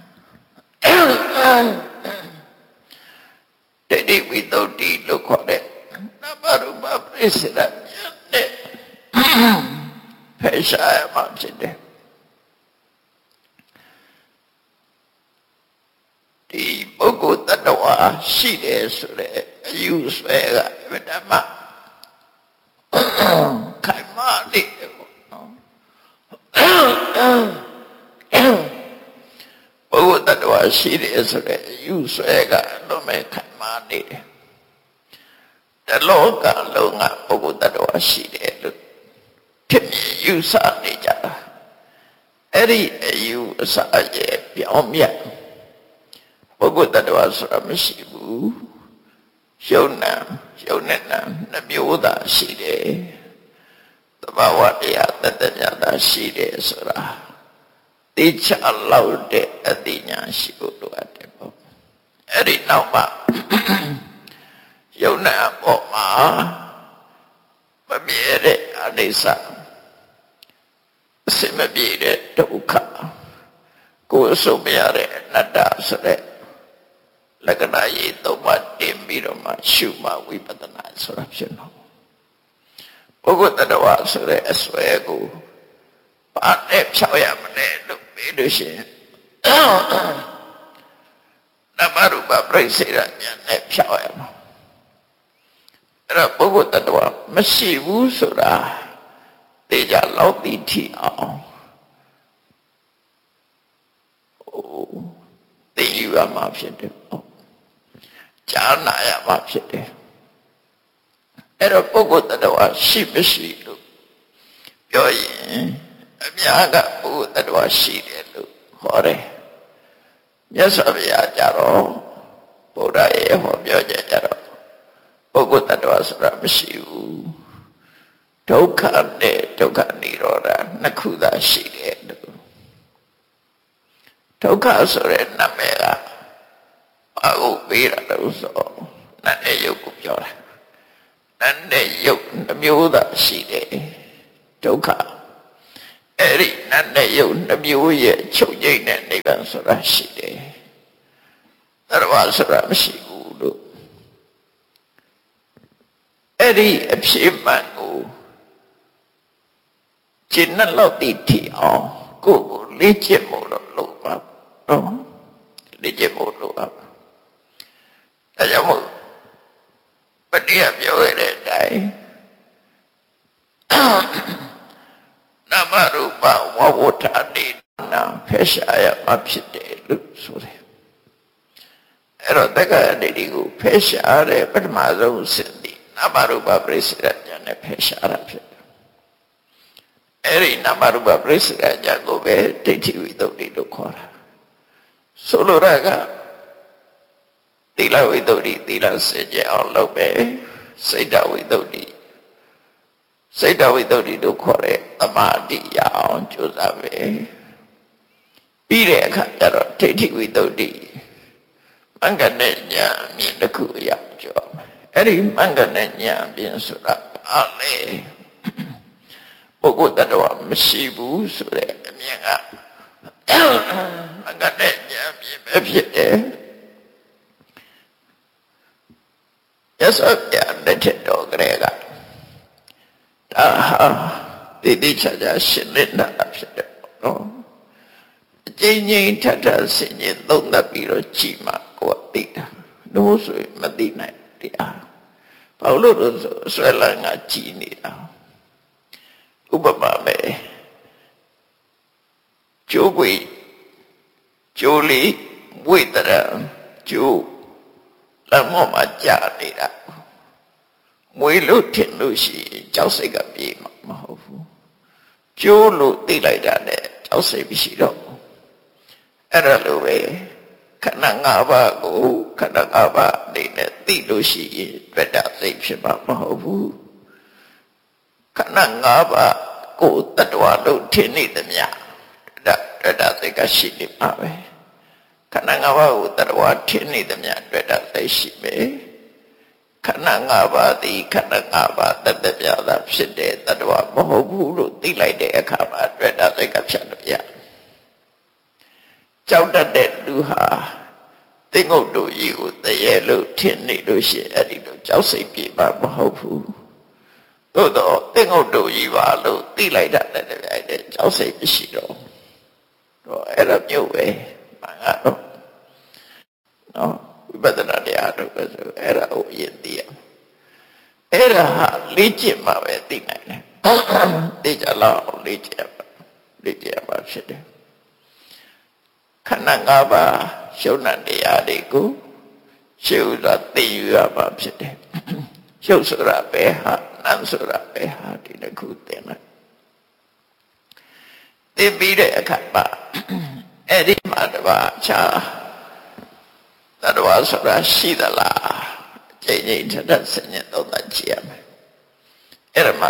တတိဝိတ္တုတိလို့ခေါ်တဲ့နမရူပပရိစ္ဆေရညာနဲ့ဖယ်ရှားမှဖြစ်တယ်ဒီပုဂ္ဂိုလ်တ attva ရှိတယ်ဆိုတဲ့အယူဆွဲကဓမ္မခိုင်မာနေတယ်ပေါ့နော်ပုဂ္ဂိုလ်တ attva ရှိတယ်ဆိုတဲ့အယူဆွဲကအလုံးမဲ့ခိုင်မာနေတယ်တလောကလုံးကပုဂ္ဂိုလ်တ attva ရှိတယ်လို့ဖြစ်မြင်ယူဆနေကြတာအဲ့ဒီအယူအဆရဲ့ပြောင်းမြတ်ပုဂ္ဂိုလ်တ attva ဆိုတာမရှိဘူးယုံနာယုံနဲ့နာနှမျိုးသာရှိတယ်သဘာဝတရားတတ္တညာသာရှိတယ်ဆိုတာသိချလောက်တဲ့အသိဉာဏ်ရှိဖို့လိုအပ်တယ်ပေါ့အဲ့ဒီနောက်မှာယုံနာပေါ်မှာမမြဲတဲ့အနိစ္စအစမပြေတဲ့ဒုက္ခကိုယ်ဆုံးမရတဲ့အနတ္တဆိုတဲ့လက္ခဏာရေးသုံးပါးတင်ပြီးတော့မှရှုမှဝိပဿနာဆိုတာဖြစ်တော့ပုဂ္ဂိုလ်တ attva ဆိုတဲ့အစွဲကိုဘာနဲ့ဖြောက်ရမလဲလို့မေးလို့ရှိရင်နမရူပပရိစ္ဆေရဉာဏ်နဲ့ဖြောက်ရမှာအဲ့တော့ပုဂ္ဂိုလ်တ attva မရှိဘူးဆိုတာသိကြလောက်ပြီးထီအောင်သိယူရမှာဖြစ်တယ်ပေါ့ကြားနာရမှာဖြစ်တယ်အဲ့တော့ပုဂ္ဂိုလ်တ attva ရှိမရှိလို့ပြောရင်အများကပုဂ္ဂိုလ်တ attva ရှိတယ်လို့ဟောတယ်မြတ်စွာဘုရားကြတော့ဗုဒ္ဓရဲ့ဟောပြောချက်ကြတော့ပုဂ္ဂိုလ်တ attva ဆိုတာမရှိဘူးဒုက္ခနဲ့ဒုက္ခនិရောဓနှစ်ခုသာရှိတယ်လို့ဒုက္ခဆိုတဲ့နာမည်ကဘာကိုပေးတာလို့ဆိုနာနဲ့ယုတ်ကိုပြောတာနာနဲ့ယုတ်နှမျိုးသာရှိတယ်ဒုက္ခအဲ့ဒီနာနဲ့ယုတ်နှမျိုးရဲ့ချုပ်ငြိမ့်တဲ့နိဗ္ဗာန်ဆိုတာရှိတယ်တရဝဆိုတာမရှိဘူးလို့အဲ့ဒီအဖြစ်မှန်ကိုကျင့်နှလောက်တည်ထီအောင်ကိုယ်ကိုလေ့ကျင့်ဖို့လို့လုပ်ပါတော့လေ့ကျင့်ဖို့လုပ်ပါဒါကြောင့်မို့ပတိယပြောရတဲ့အတိုင်းနာမရူပဝဝဋ္ဌာတိနာဖက်ရှားရမှာဖြစ်တယ်လို့ဆိုတယ်အဲ့တော့တက္ကရာဒိဋ္ဌိကိုဖက်ရှားတဲ့ပထမဆုံးအဆင့်ဒီနာမရူပပရိစ္ဆေဒဉာဏ်နဲ့ဖက်ရှားတာဖြစ်တယ်အဲ့ဒီနာမရူပပရိစ္ဆေဒဉာဏ်ကိုပဲဒိဋ္ဌိဝိသုဒ္ဓိလို့ခေါ်တာဆိုလိုတာကသီလဝိသုဒ္ဓိသီလစင်ကြယ်အောင်လုပ်ပဲစိတ်တဝိသုဒ္ဓိစိတ်တဝိသုဒ္ဓိတို့ခေါ်တဲ့သမာဓိရအောင်ကြိုးစားပဲပြီးတဲ့အခါကျတော့ဒိဋ္ဌိဝိသုဒ္ဓိမင်္ဂနဲ့ဉာဏ်အမြင်တစ်ခုရကြောမယ်အဲ့ဒီမင်္ဂနဲ့ဉာဏ်အမြင်ဆိုတာဘာလဲပုဂ္ဂိုလ်တ attva မရှိဘူးဆိုတဲ့အမြင်ကမင်္ဂနဲ့ဉာဏ်အမြင်ပဲဖြစ်တယ်ရသော်ပြတဲ့တော်ကလေးကဒါဟာဒီတိချာချာရှင်းနေတာဖြစ်တယ်နော်အကျဉ်းချင်းထပ်ထပ်ဆင်ခြင်သုံးသပ်ပြီးတော့ကြည်မှကိုယ်သိတာလို့ဆိုရင်မသိနိုင်တရားဘာလို့လို့ဆိုဆွဲလန်းကကြည်နေတာဥပမာပဲကျိုးကွေကျိုးလေးဝိတရကျိုးလမ်းမောမှာကြာနေတာမွေလို့ထင်လို့ရှိရင်ကြောက်စိတ်ကပြေးမှာမဟုတ်ဘူးကျိုးလို့သိလိုက်တာနဲ့ကြောက်စိတ်မရှိတော့ဘူးအဲ့ဒါလိုပဲခန္ဓာ၅ပါးကိုခန္ဓာ၅ပါးအနေနဲ့သိလို့ရှိရင်တွေ့တာစိတ်ဖြစ်မှာမဟုတ်ဘူးခန္ဓာ၅ပါးကိုတ attva လို့ထင်နေသမျှဒါတွေ့တာစိတ်ကရှိနေမှာပဲခန္ဓာ၅ပါးကိုတ attva ထင်နေသမျှတွေ့တာစိတ်ရှိပဲခန္ဓာ၅ပါးသည်ခန္ဓာ၅ပါးတတ္တပြတာဖြစ်တဲ့တ attva မဟုတ်ဘူးလို့သိလိုက်တဲ့အခါမှာတွေ့တာစိတ်ကဖြတ်လို့ရကြောက်တတ်တဲ့လူဟာသိငုတ်တို့ကြီးကိုတရေလို့ထင်နေလို့ရှိရင်အဲ့ဒီလိုကြောက်စိတ်ပြေမှာမဟုတ်ဘူးသို့တော့သိငုတ်တို့ကြီးပါလို့သိလိုက်တာလည်းတပြိုင်တည်းကြောက်စိတ်မရှိတော့တော့အဲ့လိုမျိုးပဲမှန်ကတော့နော်ဝိပဿနာတရားတို့ပဲဆိုအဲ့ဒါကိုယဉ်သိရအဲ့ဒါဟာလေ့ကျင့်မှပဲသိနိုင်တယ်သိကြလားလေ့ကျင့်ပါလေ့ကျင့်ပါဖြစ်တယ်ခန္ဓာ၅ပါးရှုပ်တဲ့တရားတွေကိုရှုပ်တာသိယူရမှာဖြစ်တယ်ရှုပ်ဆိုတာပဲဟာနာမ်ဆိုတာပဲဟာဒီတစ်ခုသင်လိုက်သိပြီးတဲ့အခါမှာအဲ့ဒီမှာတပါးချာတ attva ဆိုတာရှိသလားအကျဉ်းချင်းထပ်ထပ်ဆင်ញသုံးသပ်ကြည့်ရမယ်အဲ့ဒါမှ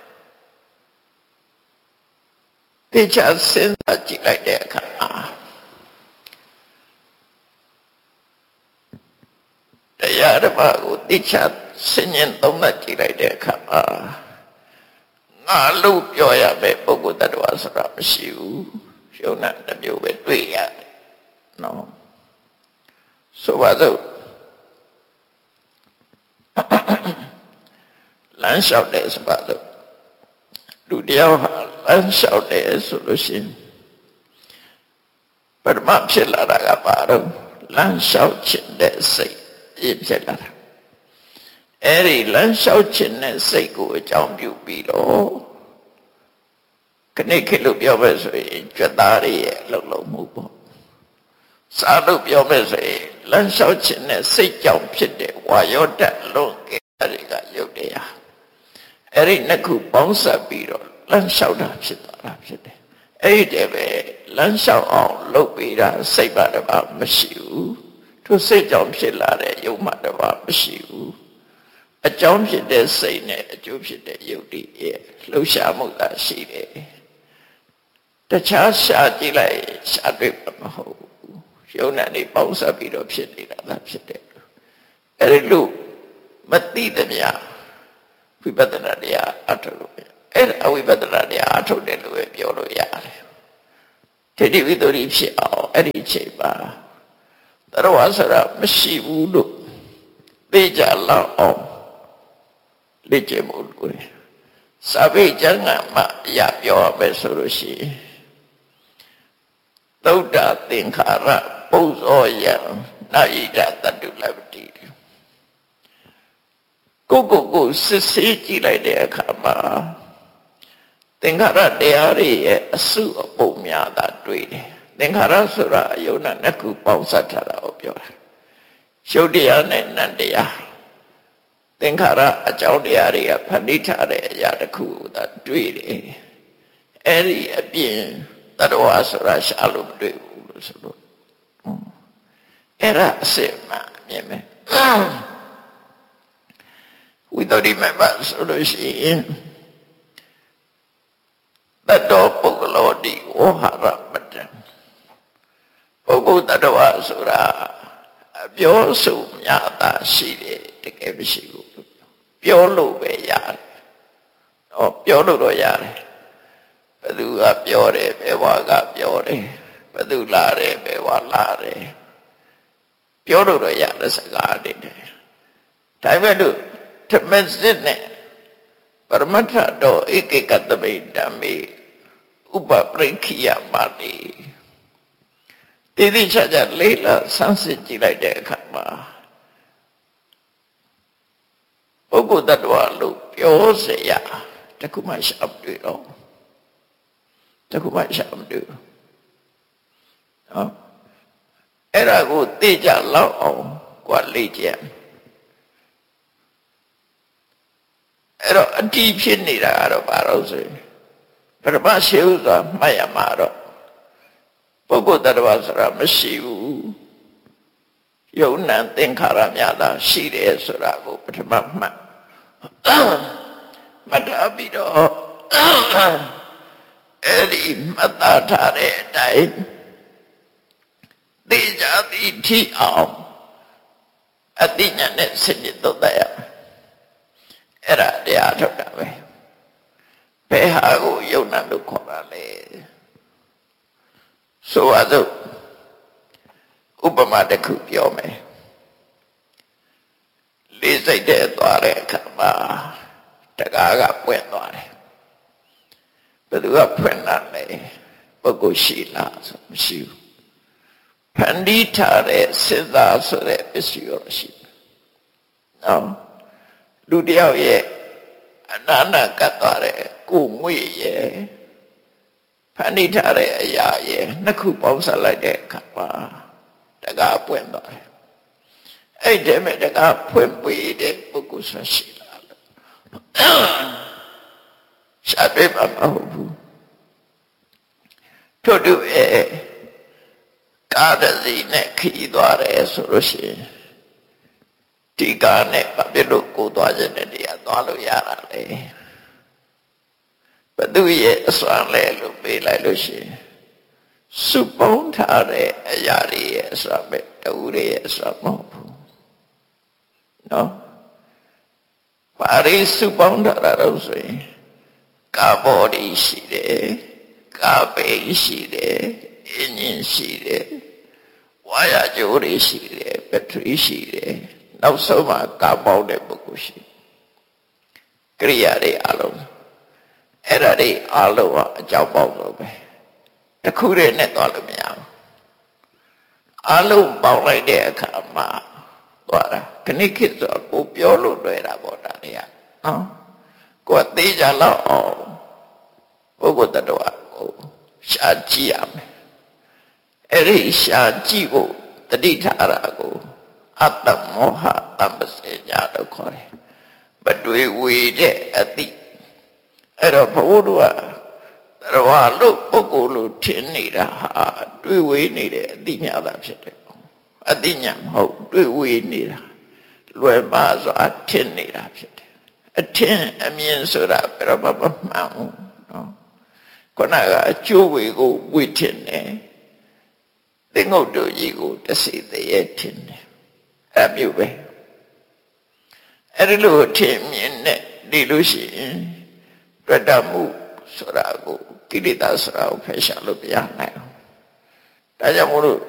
သိချာစဉ်းစားကြည့်လိုက်တဲ့အခါမှာတရားဓမ္မကိုသိချာဆင်ញသုံးသပ်ကြည့်လိုက်တဲ့အခါမှာငါလို့ပြောရမယ်ပုဂ္ဂိုလ်တ attva ဆိုတာမရှိဘူးရှုံးတဲ့တစ်မျိုးပဲတွေ့ရတယ်နော်ဆိုပါစို့လမ်းလျှောက်တယ်ဆိုပါစို့လူတယောက်ဟာလမ်းလျှောက်တယ်ဆိုလို့ရှိရင်ပထမဖြစ်လာတာကဘာတော့လမ်းလျှောက်ခြင်းတဲ့စိတ်ဖြစ်လာတာအဲ့ဒီလမ်းလျှောက်ခြင်းတဲ့စိတ်ကိုအကြောင်းပြုပြီးတော့ခဏခေတ်လို့ပြောမယ်ဆိုရင်ကြွက်သားတွေရဲ့လှုပ်လှုပ်မှုပေါ့စာလို့ပြောမယ်ဆိုရင်လမ်းလျှောက်ခြင်းနဲ့စိတ်ကြောင့်ဖြစ်တဲ့ဝါယောဓာတ်လွန်ကဲတွေကရုပ်တရားအဲ့ဒီနှစ်ခုပေါင်းစပ်ပြီးတော့လမ်းလျှောက်တာဖြစ်သွားတာဖြစ်တယ်အဲ့ဒီတည်းပဲလမ်းလျှောက်အောင်လုပ်ပြီးတာစိတ်ပါတပါမရှိဘူးသူစိတ်ကြောင့်ဖြစ်လာတဲ့ယုံမှတပါမရှိဘူးအကြောင်းဖြစ်တဲ့စိတ်နဲ့အကျိုးဖြစ်တဲ့ယုတ်တိရဲ့လှုပ်ရှားမှုသာရှိတယ်တခြားရှာကြည့်လိုက်ရှာတွေ့မှာမဟုတ်ဘူးယုံနာနေပေါင်းစပ်ပြီးတော့ဖြစ်နေတာသာဖြစ်တယ်အဲ့ဒီလိုမသိသမျှဝိပဿနာတရားအထုတ်လို့အဲ့ဒါဝိပဿနာတရားအထုတ်တယ်လို့ပဲပြောလို့ရတယ်တိတိဝိတ္တိဖြစ်အောင်အဲ့ဒီအချိန်မှာတရဝဆိုတာမရှိဘူးလို့သိကြလောက်အောင်လေ့ကျင့်မှုလို့ရတယ်စာပေကျမ်းဂန်မှာရပြောရမယ်ဆိုလို့ရှိရင်သုဒ္ဓသင်္ခါရပုဇ္ဇောယံနာဣဒတတုလပတိကိုကိုကိုစစ်ဆေးကြည့်လိုက်တဲ့အခါမှာသင်္ခါရတရားတွေရဲ့အစုအပုံများတာတွေ့တယ်သင်္ခါရဆိုတာအယုံနဲ့နှစ်ခုပေါင်းစပ်ထားတာကိုပြောတာရုပ်တရားနဲ့နံတရားသင်္ခါရအကြောင်းတရားတွေကဖန်တီးထားတဲ့အရာတစ်ခုကိုသာတွေ့တယ်အဲ့ဒီအပြင်တတဝါဆိုတာရှာလို့မတွေ့ဘူးလို့ဆိုလို့အဲ့ဒါအစစ်မှမြင်မယ်ဝိတ္တိမပါဆိုလို့ရှိရင်တတောပုဂ္ဂလောတိဝဟာရမတံပုဂ္ဂိုလ်တတဝါဆိုတာအပြောဆိုများတာရှိတယ်တကယ်မရှိဘူးပြောလို့ပဲရတယ်ဟောပြောလို့တော့ရတယ်ဘယ်သူကပြောတယ်ဘယ်ဝါကပြောတယ်ဘယ်သူလာတယ်ဘယ်ဝါလာတယ်ပြောလို့တော့ရတဲ့စကားတွေတယ်ဒါပေမဲ့လို့ဓမ္မစစ်နဲ့ပရမတ္ထတော့ဧကေကတမိဓမ္မေဥပပရိခိယမာတိတိတိကျကျလေးလာဆန်းစစ်ကြည့်လိုက်တဲ့အခါမှာပုဂ္ဂိုလ်တ attva လို့ပြောเสียရတခုမှရှာမတွေ့တော့တခုမှရှာမတွေ့ဘူးနော်အဲ့ဒါကိုသိကြလောက်အောင်ကွာလေ့ကျင့်အဲ့တော့အတိဖြစ်နေတာကတော့ဘာလို့ဆိုရင်ပရမရှိဥစွာမှတ်ရမှာတော့ပုဂ္ဂိုလ်တ attva ဆိုတာမရှိဘူးယုံနံသင်္ခါရများသာရှိတယ်ဆိုတာကိုပထမမှတ်မှတ်ထားပြီးတော့အဲ့ဒီမှတ်သားထားတဲ့အတိုင်းသိကြသည်ထိအောင်အတိညာနဲ့စနစ်သုံးသပ်ရမယ်အဲ့ဒါတရားထုတ်တာပဲဘယ်ဟာကိုယုံနံလို့ခေါ်တာလဲဆိုပါစို့ဥပမာတစ်ခုပြောမယ်လေးစိတ်တဲ့သွားတဲ့အခါမှာတကားကပွင့်သွားတယ်ဘယ်သူကဖွင့်လာလဲပုဂ္ဂိုလ်ရှိလားဆိုမရှိဘူးဖန်တီးထားတဲ့စေသာဆိုတဲ့ပစ္စည်းရောရှိတယ်နော်လူတယောက်ရဲ့အနာနာကတ်သွားတဲ့ကိုငွေရဲ့ဖန်တီးထားတဲ့အရာရဲ့နှစ်ခုပေါင်းစပ်လိုက်တဲ့အခါမှာတကားပွင့်သွားတယ်အဲ့ဒီမဲ့တကားဖွင့်ပေးတဲ့ပုဂ္ဂိုလ်ဆိုရှိလားလို့ရှာတွေ့မှာမဟုတ်ဘူးတို့တို့ရဲ့ကားတစ်စီးနဲ့ခီးသွားတယ်ဆိုလို့ရှိရင်ဒီကားနဲ့ဘာဖြစ်လို့ကိုသွားခြင်းနဲ့တရားသွားလို့ရတာလဲဘသူရဲ့အစွမ်းလဲလို့ပေးလိုက်လို့ရှိရင်စုပေါင်းထားတဲ့အရာတွေရဲ့အစွမ်းပဲတူတွေရဲ့အစွမ်းမဟုတ်ဘူးနော်ဘာတွေစုပေါင်းထားတာတော့ဆိုရင်ကာဘောဒီရှိတယ်ကာပေရှိတယ်အင်းကြီးရှိတယ်ဝါရကြိုးတွေရှိတယ်ဘက်ထရီရှိတယ်နောက်ဆုံးမှာကာပေါင်းတဲ့ပုဂ္ဂိုလ်ရှိကရိယာတွေအလုံးအဲ့ဒါတွေအလုံးအကြောင်းပေါင်းလို့ပဲတခုတည်းနဲ့သွားလို့မရဘူးအလုံးပေါင်းလိုက်တဲ့အခါမှာသွားတာခဏခေတ်ဆိုကိုပြောလို့တွေ့တာပေါ့ဒါတွေကနော်ကိုယ်သေးကြလောက်အောင်ပုဂ္ဂိုလ်တ attva ကိုရှာကြည့်ရမယ်အဲ့ဒီရှာကြည့်ဖို့တတိထားတာကိုအတ္တမောဟတမ္ပစေညာလို့ခေါ်တယ်မတွေ့ဝေတဲ့အတိအဲ့တော့ဘုရားတို့ကတရားလို့ပုဂ္ဂိုလ်လို့ထင်နေတာဟာတွေ့ဝေနေတဲ့အတိညာသာဖြစ်တယ်အတိညာမဟုတ်တွေ့ဝေနေတာလွယ်ပါစွာထင်နေတာဖြစ်တယ်အထင်အမြင်ဆိုတာဘယ်တော့မှမမှန်ဘူးနော်ခုနကအကျိုးဝေကိုဝေထင်တယ်သင်္ဂုတ်တို့ကြီးကိုတစီတည်းရဲ့ထင်တယ်အဲ့မျိုးပဲအဲ့ဒီလိုထင်မြင်နဲ့ဒီလို့ရှိရင်တွေ့တမှုဆိုတာကိုကိလေသာဆိုတာကိုဖယ်ရှားလို့မရနိုင်ဘူးဒါကြောင့်မို့လို့